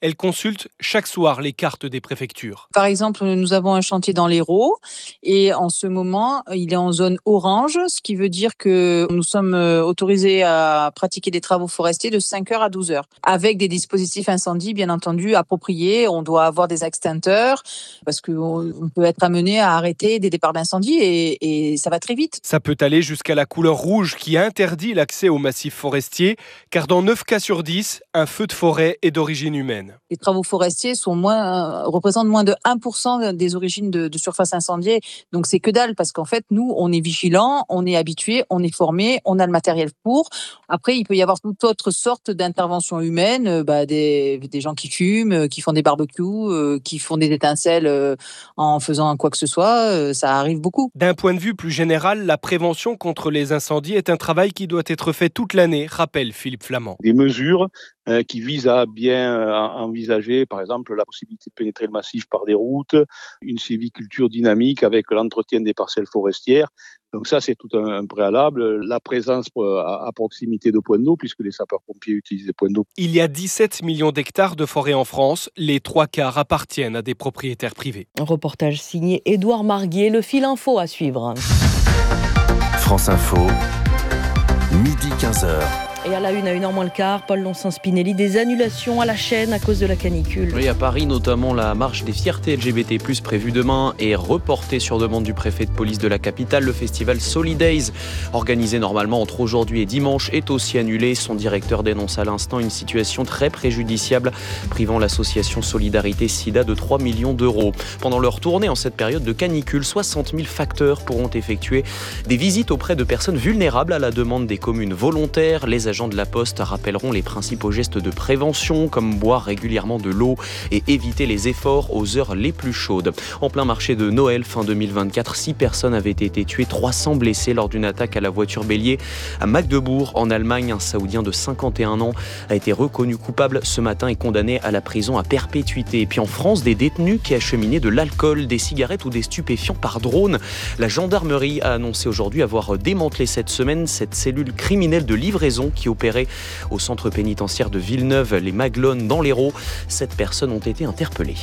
Elle consulte chaque soir les cartes des préfectures. Par exemple, nous avons un chantier dans l'Hérault et en ce moment, il est en zone orange, ce qui veut dire que nous sommes autorisés à pratiquer des travaux forestiers de cinq heures à douze heures, avec des dispositifs incendie, bien entendu, appropriés. On doit avoir des extincteurs parce qu'on peut être amené à arrêter des départs d'incendie et, et ça va très vite. Ça peut aller jusqu'à la couleur rouge qui interdit l'accès aux massifs forestiers, car dans neuf cas sur dix, un feu de forêt est d'origine humaine. Les travaux forestiers sont moins, euh, représentent moins de un pour cent des origines de, de surface incendiée. Donc c'est que dalle parce qu'en fait, nous, on est vigilants, on est habitués, on est formés, on a le matériel pour. Après, il peut y avoir toute autre sorte d'intervention humaine, euh, bah, des, des gens qui fument, euh, qui font des barbecues, euh, qui font des étincelles euh, en faisant quoi que ce soit. Euh, ça arrive beaucoup. D'un point de vue plus général, la prévention contre les incendies est un travail qui doit être fait toute l'année, rappelle Philippe Flamand. Des mesures euh, qui visent à bien euh, envisager, par exemple, la possibilité de pénétrer le massif par des routes, une sylviculture dynamique avec l'entretien des parcelles forestières. Donc ça, c'est tout un, un préalable. La présence à, à proximité de points d'eau, puisque les sapeurs-pompiers utilisent des points d'eau. Il y a dix-sept millions d'hectares de forêt en France. Les trois quarts appartiennent à des propriétaires privés. Un reportage signé Édouard Marguier. Le fil info à suivre. France Info, midi quinze heures. Et à la une, à une heure moins le quart, Paul Lonsin-Spinelli, des annulations à la chaîne à cause de la canicule. Oui, à Paris, notamment, la marche des fiertés L G B T plus, prévue demain est reportée sur demande du préfet de police de la capitale. Le festival Solidays, organisé normalement entre aujourd'hui et dimanche, est aussi annulé. Son directeur dénonce à l'instant une situation très préjudiciable, privant l'association Solidarité Sida de trois millions d'euros. Pendant leur tournée en cette période de canicule, soixante mille facteurs pourront effectuer des visites auprès de personnes vulnérables à la demande des communes volontaires. Les agents de la Poste rappelleront les principaux gestes de prévention, comme boire régulièrement de l'eau et éviter les efforts aux heures les plus chaudes. En plein marché de Noël fin deux mille vingt-quatre, six personnes avaient été tuées, trois cents blessés lors d'une attaque à la voiture bélier à Magdebourg. En Allemagne, un Saoudien de cinquante et un ans a été reconnu coupable ce matin et condamné à la prison à perpétuité. Et puis en France, des détenus qui acheminaient de l'alcool, des cigarettes ou des stupéfiants par drone. La gendarmerie a annoncé aujourd'hui avoir démantelé cette semaine cette cellule criminelle de livraison qui opérait au centre pénitentiaire de Villeneuve-les-Maglones dans l'Hérault. Sept personnes ont été interpellées.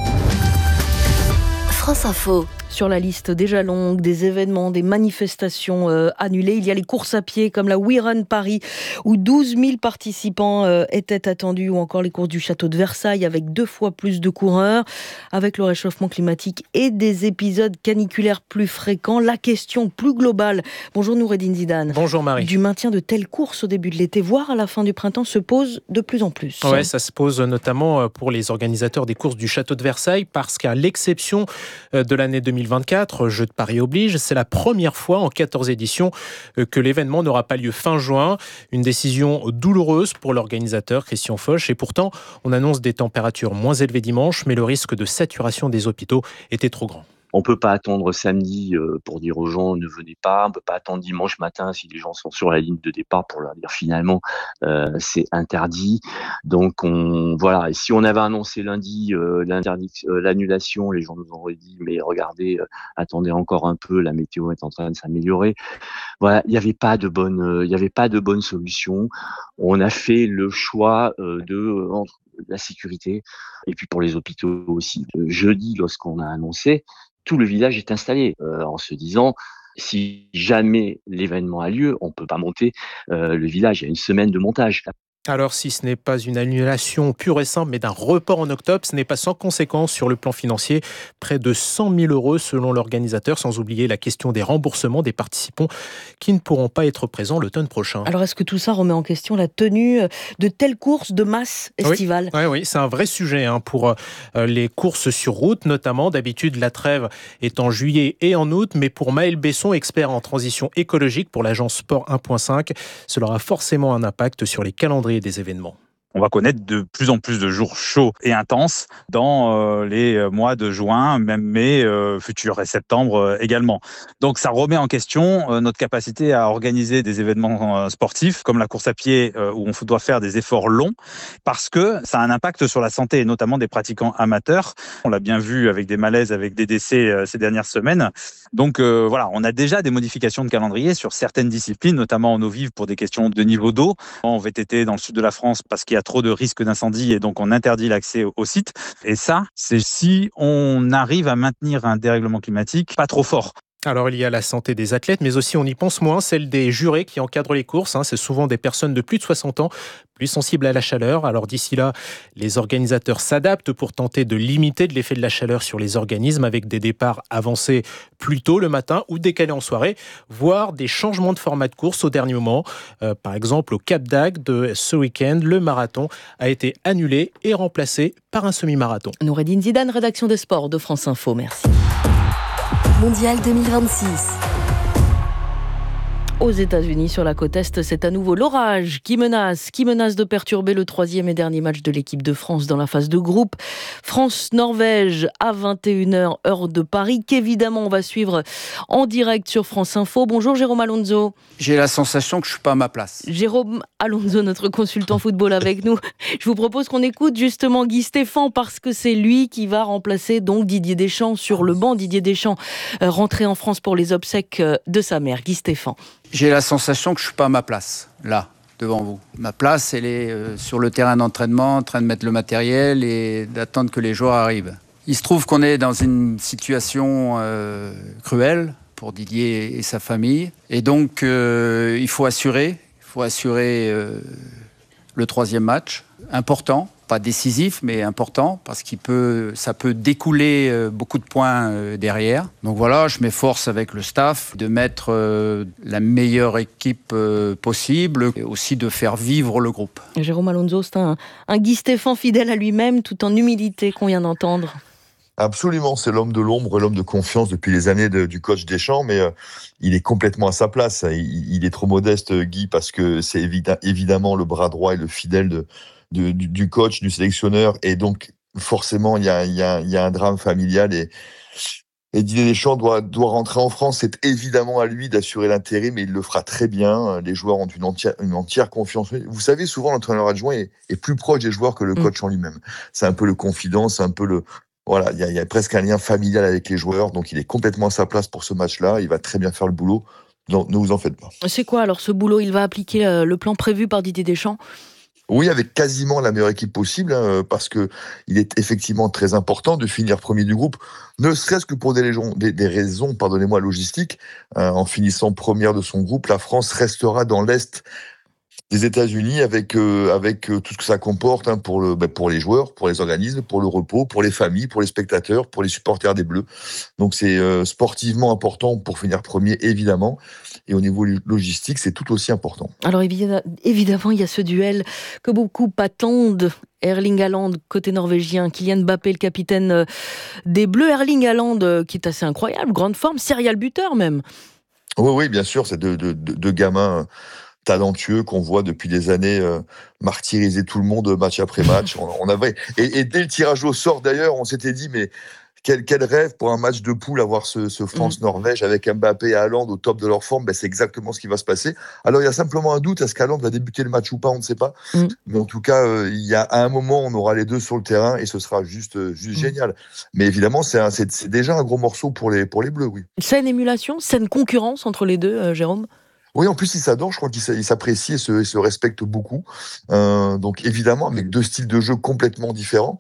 France Info. Sur la liste déjà longue des événements, des manifestations euh, annulées, il y a les courses à pied comme la We Run Paris où douze mille participants euh, étaient attendus, ou encore les courses du château de Versailles avec deux fois plus de coureurs. Avec le réchauffement climatique et des épisodes caniculaires plus fréquents, la question plus globale, bonjour Noureddine Zidane. Bonjour Marie. Du maintien de telles courses au début de l'été, voire à la fin du printemps, se pose de plus en plus. Ouais, ça se pose notamment pour les organisateurs des courses du château de Versailles parce qu'à l'exception de l'année deux mille vingt-quatre, Jeux de Paris oblige, c'est la première fois en quatorze éditions que l'événement n'aura pas lieu fin juin. Une décision douloureuse pour l'organisateur Christian Foch. Et pourtant, on annonce des températures moins élevées dimanche, mais le risque de saturation des hôpitaux était trop grand. On ne peut pas attendre samedi pour dire aux gens ne venez pas, on ne peut pas attendre dimanche matin si les gens sont sur la ligne de départ pour leur dire finalement euh, c'est interdit. Donc on voilà, et si on avait annoncé lundi euh, euh, l'annulation, les gens nous auraient dit mais regardez, euh, attendez encore un peu, la météo est en train de s'améliorer. Voilà, il n'y avait pas de bonne, euh, il n'y avait pas de bonne solution. On a fait le choix euh, de euh, entre la sécurité et puis pour les hôpitaux aussi. Jeudi, lorsqu'on a annoncé, tout le village est installé euh, en se disant si jamais l'événement a lieu, on ne peut pas monter euh, le village. Il y a une semaine de montage. Alors, si ce n'est pas une annulation pure et simple, mais d'un report en octobre, ce n'est pas sans conséquence sur le plan financier. Près de cent mille euros selon l'organisateur, sans oublier la question des remboursements des participants qui ne pourront pas être présents l'automne prochain. Alors, est-ce que tout ça remet en question la tenue de telles courses de masse estivales ? Oui, oui, oui, c'est un vrai sujet hein, pour euh, les courses sur route, notamment. D'habitude, la trêve est en juillet et en août, mais pour Maël Besson, expert en transition écologique pour l'agence Sport un point cinq, cela aura forcément un impact sur les calendriers des événements. On va connaître de plus en plus de jours chauds et intenses dans euh, les mois de juin, même mai, euh, futur et septembre euh, également. Donc ça remet en question euh, notre capacité à organiser des événements euh, sportifs comme la course à pied euh, où on doit faire des efforts longs parce que ça a un impact sur la santé et notamment des pratiquants amateurs. On l'a bien vu avec des malaises, avec des décès euh, ces dernières semaines. Donc euh, voilà, on a déjà des modifications de calendrier sur certaines disciplines, notamment en eau vive pour des questions de niveau d'eau. En V T T dans le sud de la France parce qu'il y a a trop de risques d'incendie et donc on interdit l'accès au, au site. Et ça, c'est si on arrive à maintenir un dérèglement climatique pas trop fort. Alors il y a la santé des athlètes, mais aussi on y pense moins, celle des jurés qui encadrent les courses. Hein. C'est souvent des personnes de plus de soixante ans, plus sensibles à la chaleur. Alors d'ici là, les organisateurs s'adaptent pour tenter de limiter l'effet de la chaleur sur les organismes avec des départs avancés plus tôt le matin ou décalés en soirée, voire des changements de format de course au dernier moment. Euh, par exemple, au Cap d'Agde de ce week-end, le marathon a été annulé et remplacé par un semi-marathon. Noureddine Zidane, rédaction des sports de France Info. Merci. Mondial deux mille vingt-six. Aux États-Unis, sur la côte Est, c'est à nouveau l'orage qui menace, qui menace de perturber le troisième et dernier match de l'équipe de France dans la phase de groupe. France-Norvège à vingt et une heures, heure de Paris, qu'évidemment on va suivre en direct sur France Info. Bonjour Jérôme Alonso. J'ai la sensation que je ne suis pas à ma place. Jérôme Alonso, notre consultant football avec nous. Je vous propose qu'on écoute justement Guy Stéphane parce que c'est lui qui va remplacer donc Didier Deschamps sur le banc. Didier Deschamps euh, rentré en France pour les obsèques de sa mère. Guy Stéphane. J'ai la sensation que je ne suis pas à ma place, là, devant vous. Ma place, elle est euh, sur le terrain d'entraînement, en train de mettre le matériel et d'attendre que les joueurs arrivent. Il se trouve qu'on est dans une situation euh, cruelle pour Didier et sa famille. Et donc, euh, il faut assurer, il faut assurer euh, le troisième match, important. Pas décisif, mais important, parce qu'il peut, ça peut découler euh, beaucoup de points euh, derrière. Donc voilà, je m'efforce avec le staff de mettre euh, la meilleure équipe euh, possible et aussi de faire vivre le groupe. Jérôme Alonso, c'est un, un Guy Stéphane fidèle à lui-même, tout en humilité qu'on vient d'entendre. Absolument, c'est l'homme de l'ombre, l'homme de confiance depuis les années de, du coach Deschamps, mais euh, il est complètement à sa place. Il, il est trop modeste, Guy, parce que c'est évi- évidemment le bras droit et le fidèle de Du, du, du coach, du sélectionneur, et donc forcément il y a, y, a, y a un drame familial et, et Didier Deschamps doit, doit rentrer en France. C'est évidemment à lui d'assurer l'intérim, mais il le fera très bien. Les joueurs ont une entière, une entière confiance. Vous savez, souvent l'entraîneur adjoint est, est plus proche des joueurs que le coach mmh. en lui-même. C'est un peu le confident, c'est un peu le... Voilà, il y a, y a presque un lien familial avec les joueurs, donc il est complètement à sa place pour ce match-là, il va très bien faire le boulot, donc ne vous en faites pas. C'est quoi alors ce boulot? Il va appliquer le plan prévu par Didier Deschamps? Oui, avec quasiment la meilleure équipe possible, hein, parce que il est effectivement très important de finir premier du groupe, ne serait-ce que pour des, légions, des, des raisons, pardonnez-moi, logistiques. Euh, en finissant première de son groupe, la France restera dans l'Est des États-Unis avec euh, avec euh, tout ce que ça comporte hein, pour le bah, pour les joueurs, pour les organismes, pour le repos, pour les familles, pour les spectateurs, pour les supporters des Bleus. Donc c'est euh, sportivement important pour finir premier évidemment, et au niveau logistique c'est tout aussi important. Alors évidemment il y a ce duel que beaucoup attendent. Erling Haaland côté norvégien, Kylian Mbappé le capitaine des Bleus. Erling Haaland qui est assez incroyable, grande forme, serial buteur même. Oui oui bien sûr, c'est deux de, de, de gamins talentueux qu'on voit depuis des années euh, martyriser tout le monde match après match. On, on avait et, et dès le tirage au sort d'ailleurs, on s'était dit mais quel, quel rêve pour un match de poule avoir ce, ce France-Norvège avec Mbappé et Haaland au top de leur forme. Ben, c'est exactement ce qui va se passer. Alors il y a simplement un doute, est-ce qu'Haaland va débuter le match ou pas, on ne sait pas. Mm. Mais en tout cas, euh, il y a à un moment, on aura les deux sur le terrain et ce sera juste, euh, juste mm. génial. Mais évidemment, c'est, un, c'est, c'est déjà un gros morceau pour les, pour les Bleus, oui. C'est une émulation, c'est une concurrence entre les deux, euh, Jérôme? Oui, en plus, ils s'adorent, je crois qu'ils s'apprécient et se, et se respectent beaucoup. Euh, donc, évidemment, avec deux styles de jeu complètement différents.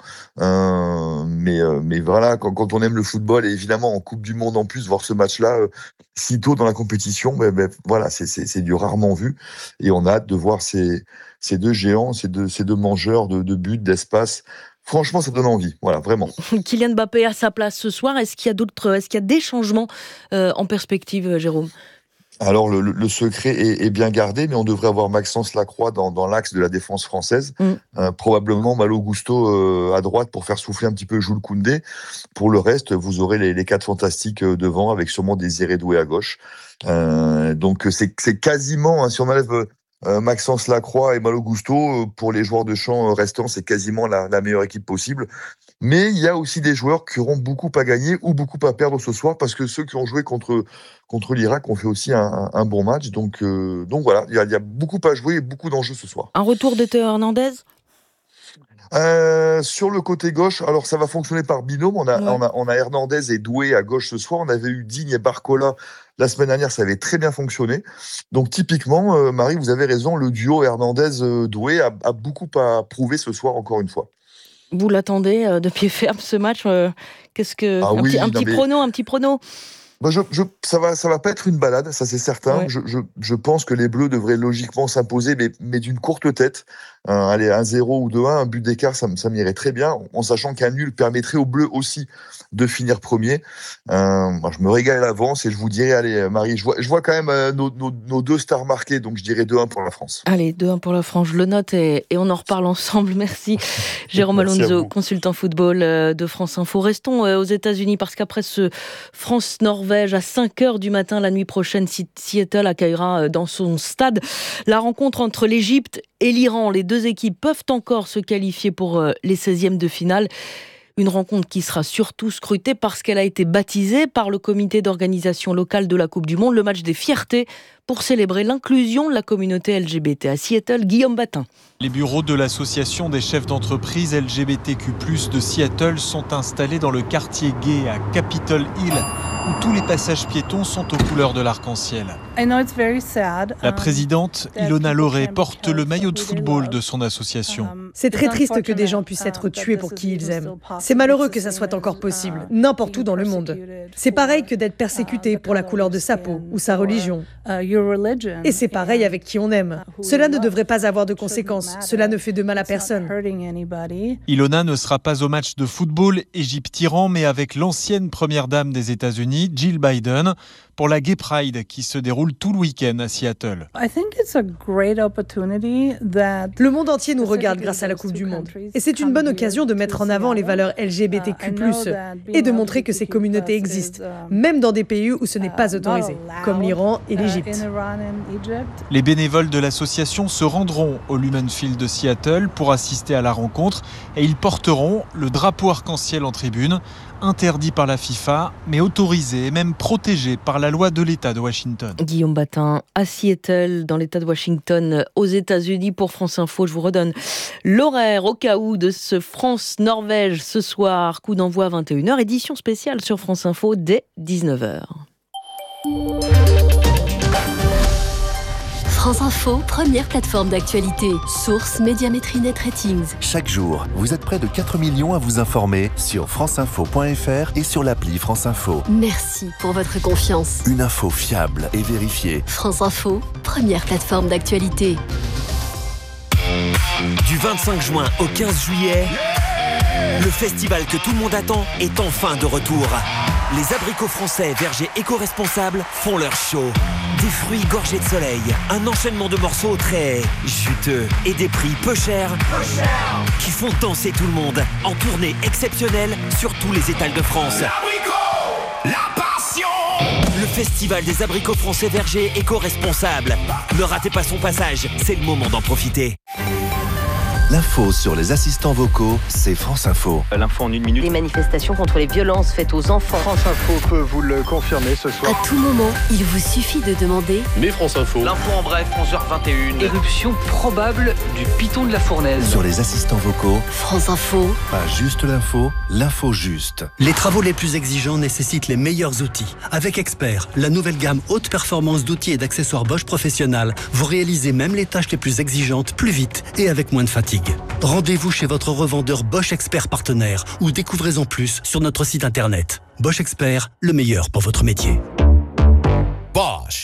Euh, mais, euh, mais voilà, quand, quand on aime le football, et évidemment, en Coupe du Monde en plus, voir ce match-là euh, si tôt dans la compétition, ben, ben, voilà, c'est, c'est, c'est du rarement vu. Et on a hâte de voir ces, ces deux géants, ces deux, ces deux mangeurs de, de buts, d'espace. Franchement, ça donne envie, voilà, vraiment. Kylian Mbappé à sa place ce soir. Est-ce qu'il y a d'autres, est-ce qu'il y a des changements euh, en perspective, Jérôme? Alors, le, le secret est, est bien gardé, mais on devrait avoir Maxence Lacroix dans, dans l'axe de la défense française. Mm. Euh, probablement Malo Gusto euh, à droite pour faire souffler un petit peu Jules Koundé. Pour le reste, vous aurez les, les quatre fantastiques devant, avec sûrement Désiré Doué à gauche. Euh, donc, c'est, c'est quasiment, hein, si on enlève euh, Maxence Lacroix et Malo Gusto, euh, pour les joueurs de champ restants, c'est quasiment la, la meilleure équipe possible. Mais il y a aussi des joueurs qui auront beaucoup à gagner ou beaucoup à perdre ce soir, parce que ceux qui ont joué contre, contre l'Irak ont fait aussi un, un bon match. Donc, euh, donc voilà, il y, a, il y a beaucoup à jouer et beaucoup d'enjeux ce soir. Un retour de Théo Hernandez ? Euh, sur le côté gauche, alors ça va fonctionner par binôme. On a, Ouais. on a, on a Hernandez et Doué à gauche ce soir. On avait eu Digne et Barcola la semaine dernière, ça avait très bien fonctionné. Donc typiquement, euh, Marie, vous avez raison, le duo Hernandez-Doué a, a beaucoup à prouver ce soir, encore une fois. Vous l'attendez euh, de pied ferme ce match euh, Qu'est-ce que Ah un oui, petit, un non petit mais- prono, un petit prono. Bah, je, je, ça va, ça va pas être une balade, ça c'est certain. Ouais. Je, je, je pense que les Bleus devraient logiquement s'imposer, mais, mais d'une courte tête. Euh, allez, un zéro ou deux un, un but d'écart, ça, me- ça m'irait très bien, en sachant qu'un nul permettrait aux Bleus aussi de finir premier. Euh, moi, je me régale à l'avance et je vous dirais, allez, Marie, je vois, je vois quand même euh, nos, nos, nos deux stars marquées, donc je dirais deux un pour la France. Allez, deux un pour la France, je le note et, et on en reparle ensemble. Merci Jérôme Merci à Alonso, vous. consultant football euh, de France Info. Restons euh, aux États-Unis parce qu'après ce France-Norvège à cinq heures du matin la nuit prochaine, Si- Seattle accueillera euh, dans son stade la rencontre entre l'Égypte et l'Iran. Les deux équipes peuvent encore se qualifier pour euh, les seizièmes de finale. Une rencontre qui sera surtout scrutée parce qu'elle a été baptisée par le comité d'organisation locale de la Coupe du Monde, le match des fiertés, pour célébrer l'inclusion de la communauté L G B T. À Seattle, Guillaume Batin. Les bureaux de l'association des chefs d'entreprise L G B T Q plus, de Seattle sont installés dans le quartier gay à Capitol Hill, où tous les passages piétons sont aux couleurs de l'arc-en-ciel. La présidente, Ilona Loré, porte le maillot de football de son association. C'est très triste que des gens puissent être tués pour qui ils aiment. C'est malheureux que ça soit encore possible, n'importe où dans le monde. C'est pareil que d'être persécuté pour la couleur de sa peau ou sa religion. Et c'est pareil avec qui on aime. Cela ne devrait pas avoir de conséquences. Cela ne fait de mal à personne. Ilona ne sera pas au match de football Égypte-Iran, mais avec l'ancienne première dame des États-Unis, Jill Biden, pour la Gay Pride qui se déroule tout le week-end à Seattle. Le monde entier nous regarde grâce à la Coupe du Monde. Et c'est une bonne occasion de mettre en avant les valeurs L G B T Q plus, et de montrer que ces communautés existent, même dans des pays où ce n'est pas autorisé, comme l'Iran et l'Égypte. Les bénévoles de l'association se rendront au Lumen Field de Seattle pour assister à la rencontre et ils porteront le drapeau arc-en-ciel en tribune, interdit par la FIFA, mais autorisé et même protégé par la loi de l'État de Washington. Guillaume Batin à Seattle, dans l'État de Washington, aux États-Unis. Pour France Info, je vous redonne l'horaire au cas où de ce France-Norvège ce soir. Coup d'envoi à vingt et une heures, édition spéciale sur France Info dès dix-neuf heures. France Info, première plateforme d'actualité. Source Médiamétrie Net Ratings. Chaque jour, vous êtes près de quatre millions à vous informer sur franceinfo point f r et sur l'appli France Info. Merci pour votre confiance. Une info fiable et vérifiée. France Info, première plateforme d'actualité. Du vingt-cinq juin au quinze juillet, le festival que tout le monde attend est enfin de retour. Les abricots français vergers éco-responsables font leur show. Des fruits gorgés de soleil, un enchaînement de morceaux très juteux et des prix peu chers, peu cher, qui font danser tout le monde en tournée exceptionnelle sur tous les étals de France. L'abricot, la passion. Le festival des abricots français vergers éco-responsables. Ne ratez pas son passage, c'est le moment d'en profiter. L'info sur les assistants vocaux, c'est France Info. L'info en une minute. Les manifestations contre les violences faites aux enfants. France Info peut vous le confirmer ce soir. À tout moment, il vous suffit de demander. Mais France Info. L'info en bref, onze heures vingt et une. Éruption probable du piton de la Fournaise. Sur les assistants vocaux, France Info. Pas juste l'info, l'info juste. Les travaux les plus exigeants nécessitent les meilleurs outils. Avec Expert, la nouvelle gamme haute performance d'outils et d'accessoires Bosch Professionnel, vous réalisez même les tâches les plus exigeantes plus vite et avec moins de fatigue. Rendez-vous chez votre revendeur Bosch Expert partenaire ou découvrez-en plus sur notre site internet. Bosch Expert, le meilleur pour votre métier. Bosch.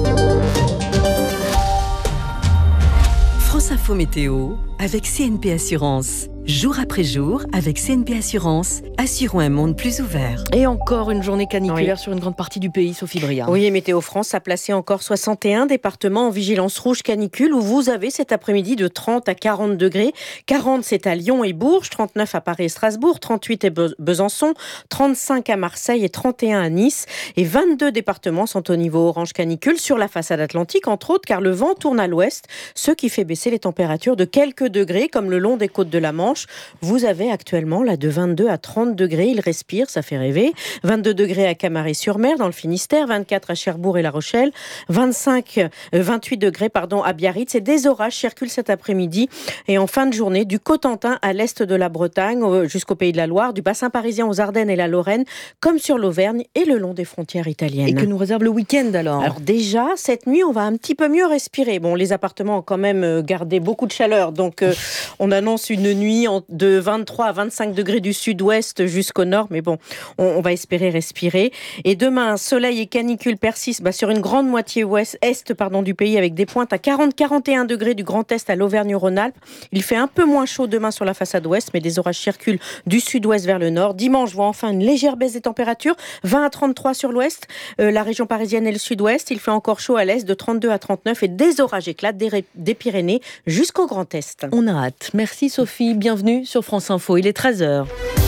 France Info Météo avec C N P Assurance. Jour après jour, avec C N P Assurance, assurons un monde plus ouvert. Et encore une journée caniculaire Oui. sur une grande partie du pays, Sophie Briard. Oui, et Météo France a placé encore soixante et un départements en vigilance rouge canicule, où vous avez cet après-midi de trente à quarante degrés. quarante, c'est à Lyon et Bourges, trente-neuf à Paris et Strasbourg, trente-huit à Be- Besançon, trente-cinq à Marseille et trente et un à Nice. Et vingt-deux départements sont au niveau orange canicule sur la façade atlantique, entre autres, car le vent tourne à l'ouest, ce qui fait baisser les températures de quelques degrés, comme le long des côtes de la Manche. Manche. Vous avez actuellement là de vingt-deux à trente degrés. Il respire, ça fait rêver. vingt-deux degrés à Camaret-sur-Mer, dans le Finistère, vingt-quatre à Cherbourg et La Rochelle, vingt-cinq, vingt-huit degrés pardon, à Biarritz. Et des orages circulent cet après-midi et en fin de journée du Cotentin à l'est de la Bretagne jusqu'au Pays de la Loire, du bassin parisien aux Ardennes et la Lorraine, comme sur l'Auvergne et le long des frontières italiennes. Et que nous réserve le week-end alors ? Alors déjà, cette nuit, on va un petit peu mieux respirer. Bon, les appartements ont quand même gardé beaucoup de chaleur, donc euh, on annonce une nuit de vingt-trois à vingt-cinq degrés du sud-ouest jusqu'au nord, mais bon, on, on va espérer respirer. Et demain, soleil et canicule persistent bah, sur une grande moitié ouest, est pardon, du pays, avec des pointes à quarante à quarante et un degrés du Grand Est à l'Auvergne-Rhône-Alpes. Il fait un peu moins chaud demain sur la façade ouest, mais des orages circulent du sud-ouest vers le nord. Dimanche, voit enfin une légère baisse des températures, vingt à trente-trois sur l'ouest, euh, la région parisienne et le sud-ouest. Il fait encore chaud à l'est, de trente-deux à trente-neuf, et des orages éclatent des, des Pyrénées jusqu'au Grand Est. On a hâte. Merci Sophie, bienvenue sur France Info. Il est treize heures.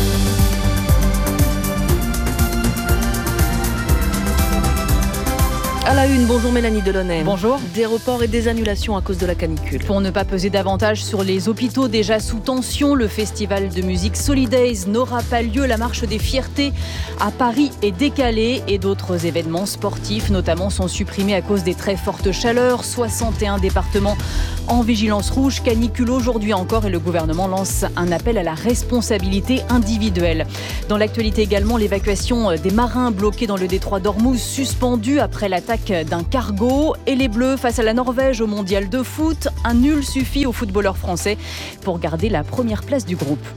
À la une, bonjour Mélanie Delaunay. Bonjour. Des reports et des annulations à cause de la canicule. Pour ne pas peser davantage sur les hôpitaux déjà sous tension, le festival de musique Solidays n'aura pas lieu. La marche des fiertés à Paris est décalée et d'autres événements sportifs notamment sont supprimés à cause des très fortes chaleurs. soixante et un départements en vigilance rouge, canicule aujourd'hui encore, et le gouvernement lance un appel à la responsabilité individuelle. Dans l'actualité également, l'évacuation des marins bloqués dans le détroit d'Ormuz suspendue après l'attaque d'un cargo, et les Bleus face à la Norvège au mondial de foot. Un nul suffit aux footballeurs français pour garder la première place du groupe.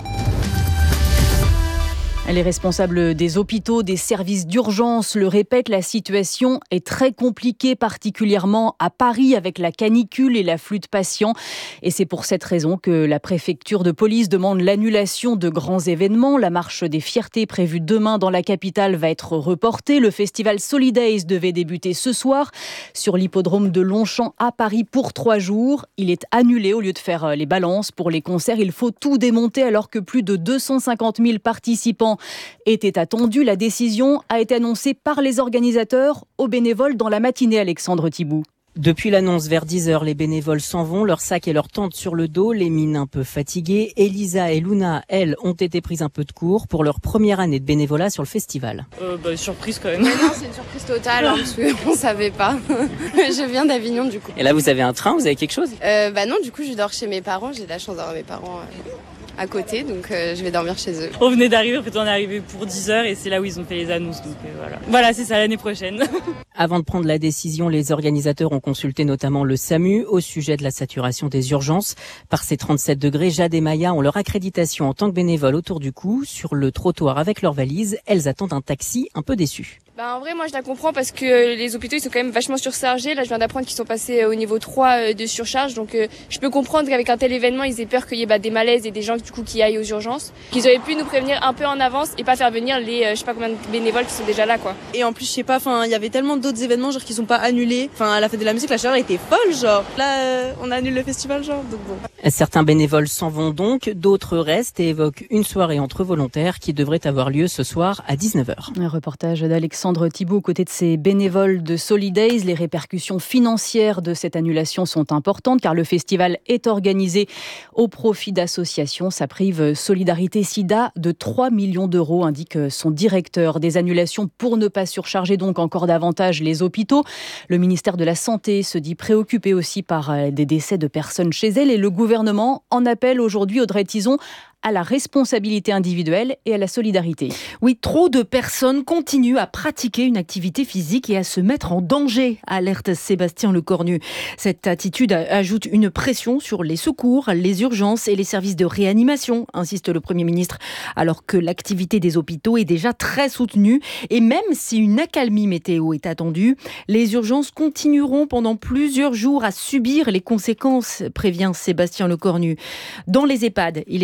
Les responsables des hôpitaux, des services d'urgence le répètent, la situation est très compliquée, particulièrement à Paris avec la canicule et l'afflux de patients. Et c'est pour cette raison que la préfecture de police demande l'annulation de grands événements. La marche des fiertés prévue demain dans la capitale va être reportée. Le festival Solidays devait débuter ce soir sur l'hippodrome de Longchamp à Paris pour trois jours. Il est annulé au lieu de faire les balances pour les concerts. Il faut tout démonter alors que plus de deux cent cinquante mille participants était attendu. La décision a été annoncée par les organisateurs aux bénévoles dans la matinée, Alexandre Thibault. Depuis l'annonce vers dix heures, les bénévoles s'en vont, leurs sacs et leurs tentes sur le dos, les mines un peu fatiguées. Elisa et Luna, elles, ont été prises un peu de court pour leur première année de bénévolat sur le festival. Euh, bah, surprise quand même. Mais non, c'est une surprise totale, hein, parce qu'on savait pas. Je viens d'Avignon du coup. Et là, vous avez un train, vous avez quelque chose ? euh, Bah non, du coup, je dors chez mes parents. J'ai de la chance d'avoir mes parents euh, à côté, donc euh, je vais dormir chez eux. On venait d'arriver, en fait, on est arrivé pour dix heures et c'est là où ils ont fait les annonces, donc euh, voilà. Voilà, c'est ça, l'année prochaine. Avant de prendre la décision, les organisateurs ont consulté notamment le SAMU au sujet de la saturation des urgences. Par ces trente-sept degrés, Jade et Maya ont leur accréditation en tant que bénévoles autour du cou. Sur le trottoir avec leurs valises, elles attendent un taxi un peu déçues. Bah en vrai, moi je la comprends parce que les hôpitaux ils sont quand même vachement surchargés. Là, je viens d'apprendre qu'ils sont passés au niveau trois de surcharge. Donc euh, je peux comprendre qu'avec un tel événement, ils aient peur qu'il y ait bah, des malaises et des gens du coup qui aillent aux urgences. Qu'ils auraient pu nous prévenir un peu en avance et pas faire venir les euh, je sais pas combien de bénévoles qui sont déjà là quoi. Et en plus, je sais pas, enfin, il y avait tellement d'autres événements genre qui sont pas annulés. Enfin, à la fête de la musique, la chaleur était folle genre. Là, euh, on annule le festival genre. Donc bon. Certains bénévoles s'en vont donc, d'autres restent et évoquent une soirée entre volontaires qui devrait avoir lieu ce soir à dix-neuf heures. Un reportage d'Alexandre Thibault aux côtés de ces bénévoles de Solidays. Les répercussions financières de cette annulation sont importantes car le festival est organisé au profit d'associations. Ça prive Solidarité Sida de trois millions d'euros, indique son directeur. Des annulations pour ne pas surcharger donc encore davantage les hôpitaux. Le ministère de la Santé se dit préoccupé aussi par des décès de personnes chez elle et le gouvernement en appelle aujourd'hui, Audrey Tizon, à la responsabilité individuelle et à la solidarité. Oui, trop de personnes continuent à pratiquer une activité physique et à se mettre en danger, alerte Sébastien Lecornu. Cette attitude ajoute une pression sur les secours, les urgences et les services de réanimation, insiste le Premier ministre, alors que l'activité des hôpitaux est déjà très soutenue. Et même si une accalmie météo est attendue, les urgences continueront pendant plusieurs jours à subir les conséquences, prévient Sébastien Lecornu. Dans les EHPAD, il estime que la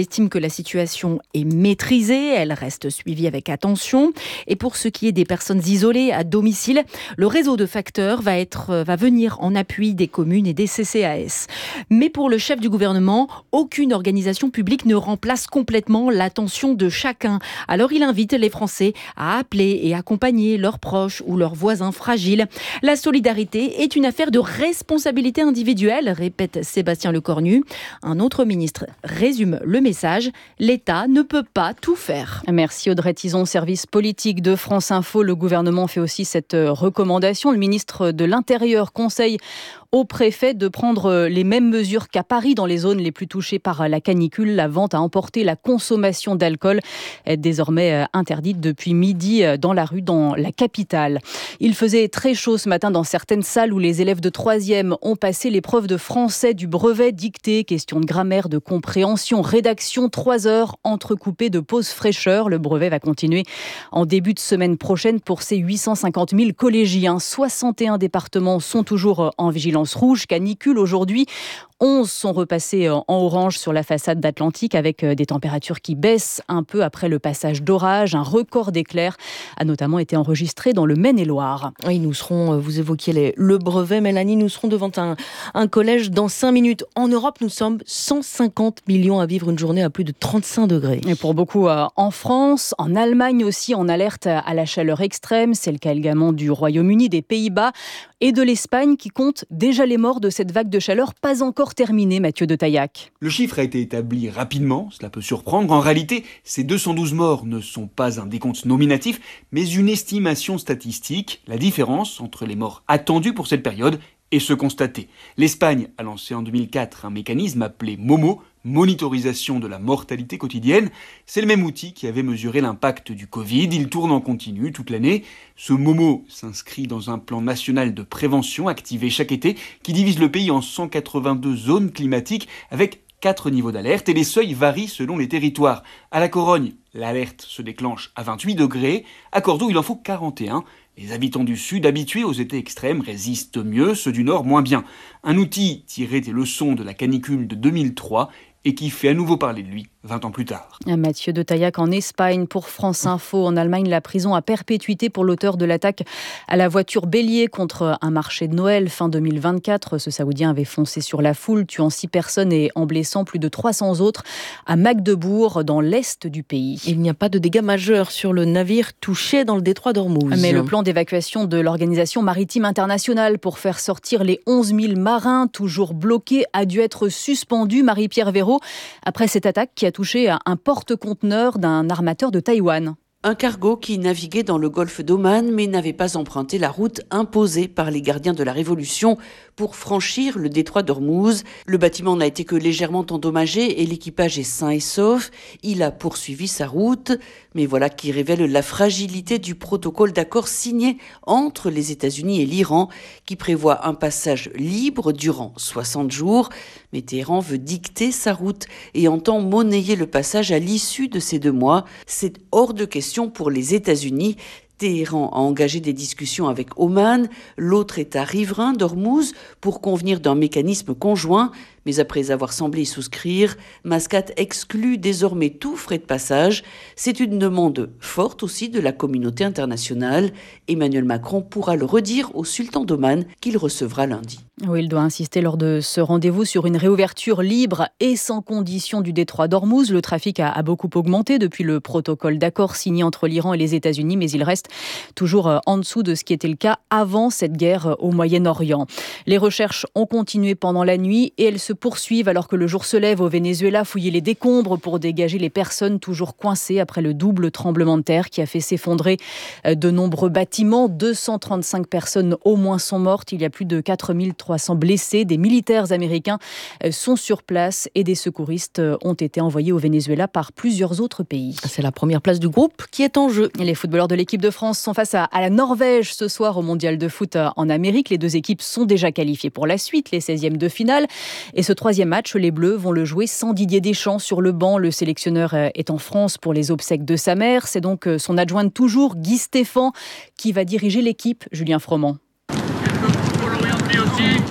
la situation est maîtrisée, elle reste suivie avec attention. Et pour ce qui est des personnes isolées à domicile, le réseau de facteurs va, être, va venir en appui des communes et des C C A S. Mais pour le chef du gouvernement, aucune organisation publique ne remplace complètement l'attention de chacun. Alors il invite les Français à appeler et accompagner leurs proches ou leurs voisins fragiles. La solidarité est une affaire de responsabilité individuelle, répète Sébastien Lecornu. Un autre ministre résume le message, l'État ne peut pas tout faire. Merci Audrey Tison, service politique de France Info. Le gouvernement fait aussi cette recommandation. Le ministre de l'Intérieur conseille au préfet de prendre les mêmes mesures qu'à Paris dans les zones les plus touchées par la canicule. La vente à emporter, la consommation d'alcool est désormais interdite depuis midi dans la rue dans la capitale. Il faisait très chaud ce matin dans certaines salles où les élèves de troisième ont passé l'épreuve de français du brevet dicté. Question de grammaire, de compréhension, rédaction, trois heures entrecoupées de pauses fraîcheur. Le brevet va continuer en début de semaine prochaine pour ces huit cent cinquante mille collégiens. soixante et un départements sont toujours en vigilance rouge, canicule aujourd'hui. onze sont repassés en orange sur la façade d'Atlantique avec des températures qui baissent un peu après le passage d'orage. Un record d'éclairs a notamment été enregistré dans le Maine-et-Loire. Oui, nous serons, vous évoquiez les, le brevet, Mélanie, nous serons devant un, un collège dans cinq minutes. En Europe, nous sommes cent cinquante millions à vivre une journée à plus de trente-cinq degrés. Et pour beaucoup euh, en France, en Allemagne aussi, en alerte à la chaleur extrême. C'est le cas également du Royaume-Uni, des Pays-Bas et de l'Espagne qui compte déjà les morts de cette vague de chaleur, pas encore terminée, Mathieu de Taillac. Le chiffre a été établi rapidement, cela peut surprendre. En réalité, ces deux cent douze morts ne sont pas un décompte nominatif, mais une estimation statistique. La différence entre les morts attendues pour cette période et ceux constatés. L'Espagne a lancé en deux mille quatre un mécanisme appelé MOMO, monitorisation de la mortalité quotidienne. C'est le même outil qui avait mesuré l'impact du Covid. Il tourne en continu toute l'année. Ce MOMO s'inscrit dans un plan national de prévention activé chaque été qui divise le pays en cent quatre-vingt-deux zones climatiques avec quatre niveaux d'alerte et les seuils varient selon les territoires. À la Corogne, l'alerte se déclenche à vingt-huit degrés. À Cordoue, il en faut quarante et un. Les habitants du Sud, habitués aux étés extrêmes, résistent mieux, ceux du Nord moins bien. Un outil tiré des leçons de la canicule de deux mille trois et qui fait à nouveau parler de lui vingt ans plus tard. Mathieu de Taillac en Espagne pour France Info. En Allemagne, la prison à perpétuité pour l'auteur de l'attaque à la voiture bélier contre un marché de Noël fin deux mille vingt-quatre. Ce Saoudien avait foncé sur la foule, tuant six personnes et en blessant plus de trois cents autres à Magdebourg, dans l'est du pays. Il n'y a pas de dégâts majeurs sur le navire touché dans le détroit d'Ormuz. Mais le plan d'évacuation de l'Organisation maritime internationale pour faire sortir les onze mille marins toujours bloqués a dû être suspendu. Marie-Pierre Véraud, après cette attaque qui a touché un porte-conteneur d'un armateur de Taïwan. Un cargo qui naviguait dans le golfe d'Oman mais n'avait pas emprunté la route imposée par les gardiens de la Révolution pour franchir le détroit d'Ormuz. Le bâtiment n'a été que légèrement endommagé et l'équipage est sain et sauf. Il a poursuivi sa route. Mais voilà qui révèle la fragilité du protocole d'accord signé entre les États-Unis et l'Iran qui prévoit un passage libre durant soixante jours. Mais Téhéran veut dicter sa route et entend monnayer le passage à l'issue de ces deux mois. C'est hors de question pour les États-Unis. Téhéran a engagé des discussions avec Oman, l'autre État riverain d'Ormuz, pour convenir d'un mécanisme conjoint. Mais après avoir semblé y souscrire, Mascate exclut désormais tout frais de passage. C'est une demande forte aussi de la communauté internationale. Emmanuel Macron pourra le redire au sultan d'Oman qu'il recevra lundi. Oui, il doit insister lors de ce rendez-vous sur une réouverture libre et sans condition du détroit d'Ormuz. Le trafic a, a beaucoup augmenté depuis le protocole d'accord signé entre l'Iran et les États-Unis, mais il reste toujours en dessous de ce qui était le cas avant cette guerre au Moyen-Orient. Les recherches ont continué pendant la nuit et elles se poursuivent alors que le jour se lève au Venezuela. Fouiller les décombres pour dégager les personnes toujours coincées après le double tremblement de terre qui a fait s'effondrer de nombreux bâtiments. deux cent trente-cinq personnes au moins sont mortes. Il y a plus de quatre mille trois cents blessés. Des militaires américains sont sur place et des secouristes ont été envoyés au Venezuela par plusieurs autres pays. C'est la première place du groupe qui est en jeu. Et les footballeurs de l'équipe de France sont face à, à la Norvège ce soir au Mondial de foot en Amérique. Les deux équipes sont déjà qualifiées pour la suite, les seizièmes de finale. Et ce troisième match, les Bleus vont le jouer sans Didier Deschamps sur le banc. Le sélectionneur est en France pour les obsèques de sa mère. C'est donc son adjoint de toujours, Guy Stéphane, qui va diriger l'équipe. Julien Froment. Quelques coups pour l'orienter aussi.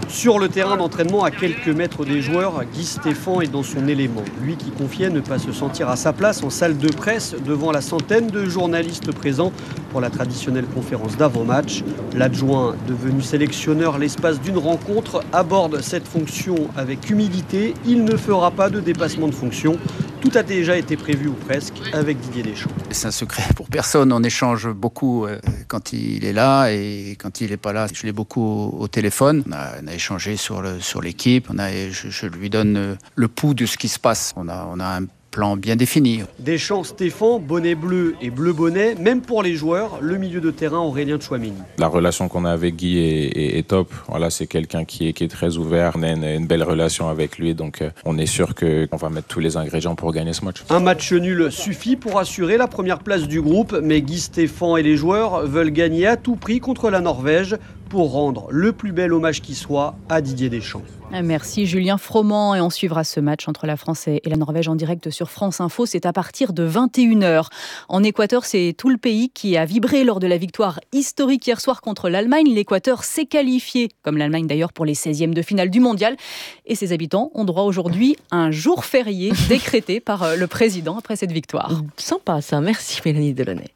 Sur le terrain d'entraînement, à quelques mètres des joueurs, Guy Stéphane est dans son élément. Lui qui confiait ne pas se sentir à sa place en salle de presse devant la centaine de journalistes présents pour la traditionnelle conférence d'avant-match. L'adjoint, devenu sélectionneur l'espace d'une rencontre, aborde cette fonction avec humilité. Il ne fera pas de dépassement de fonction. Tout a déjà été prévu ou presque avec Didier Deschamps. C'est un secret pour personne. On échange beaucoup quand il est là et quand il n'est pas là, je l'ai beaucoup au téléphone. On a, on a échangé sur, le, sur l'équipe. On a, je, je lui donne le pouls de ce qui se passe. On a, on a un plan bien défini. Deschamps, Stéphane, bonnet bleu et bleu bonnet, même pour les joueurs, le milieu de terrain Aurélien Tchouaméni. La relation qu'on a avec Guy est, est, est top. Voilà, c'est quelqu'un qui est, qui est très ouvert. On a une, une belle relation avec lui, donc euh, on est sûr qu'on va mettre tous les ingrédients pour gagner ce match. Un match nul suffit pour assurer la première place du groupe, mais Guy Stéphane et les joueurs veulent gagner à tout prix contre la Norvège pour rendre le plus bel hommage qui soit à Didier Deschamps. Merci Julien Froment et on suivra ce match entre la France et la Norvège en direct sur France Info. C'est à partir de vingt et une heures. En Équateur, c'est tout le pays qui a vibré lors de la victoire historique hier soir contre l'Allemagne. L'Équateur s'est qualifié, comme l'Allemagne d'ailleurs, pour les seizièmes de finale du mondial. Et ses habitants ont droit aujourd'hui à un jour férié décrété par le président après cette victoire. Sympa ça, merci Mélanie Delaunay.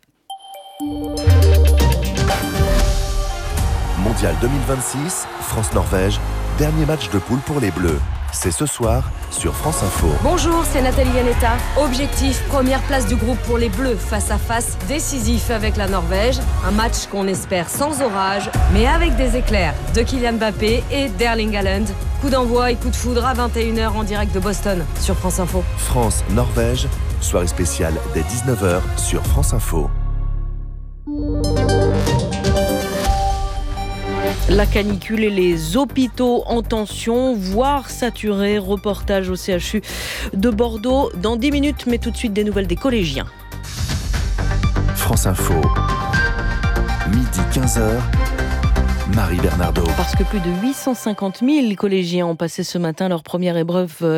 Mondial deux mille vingt-six, France-Norvège, dernier match de poule pour les Bleus. C'est ce soir sur France Info. Bonjour, c'est Nathalie Yanetta. Objectif, première place du groupe pour les Bleus, face à face décisif avec la Norvège. Un match qu'on espère sans orage, mais avec des éclairs de Kylian Mbappé et d'Erling Haaland. Coup d'envoi et coup de foudre à vingt et une heures en direct de Boston sur France Info. France-Norvège, soirée spéciale dès dix-neuf heures sur France Info. La canicule et les hôpitaux en tension, voire saturés. Reportage au C H U de Bordeaux dans dix minutes, mais tout de suite des nouvelles des collégiens. France Info, midi quinze heures. Marie Bernardo. Parce que plus de huit cent cinquante mille collégiens ont passé ce matin leur première épreuve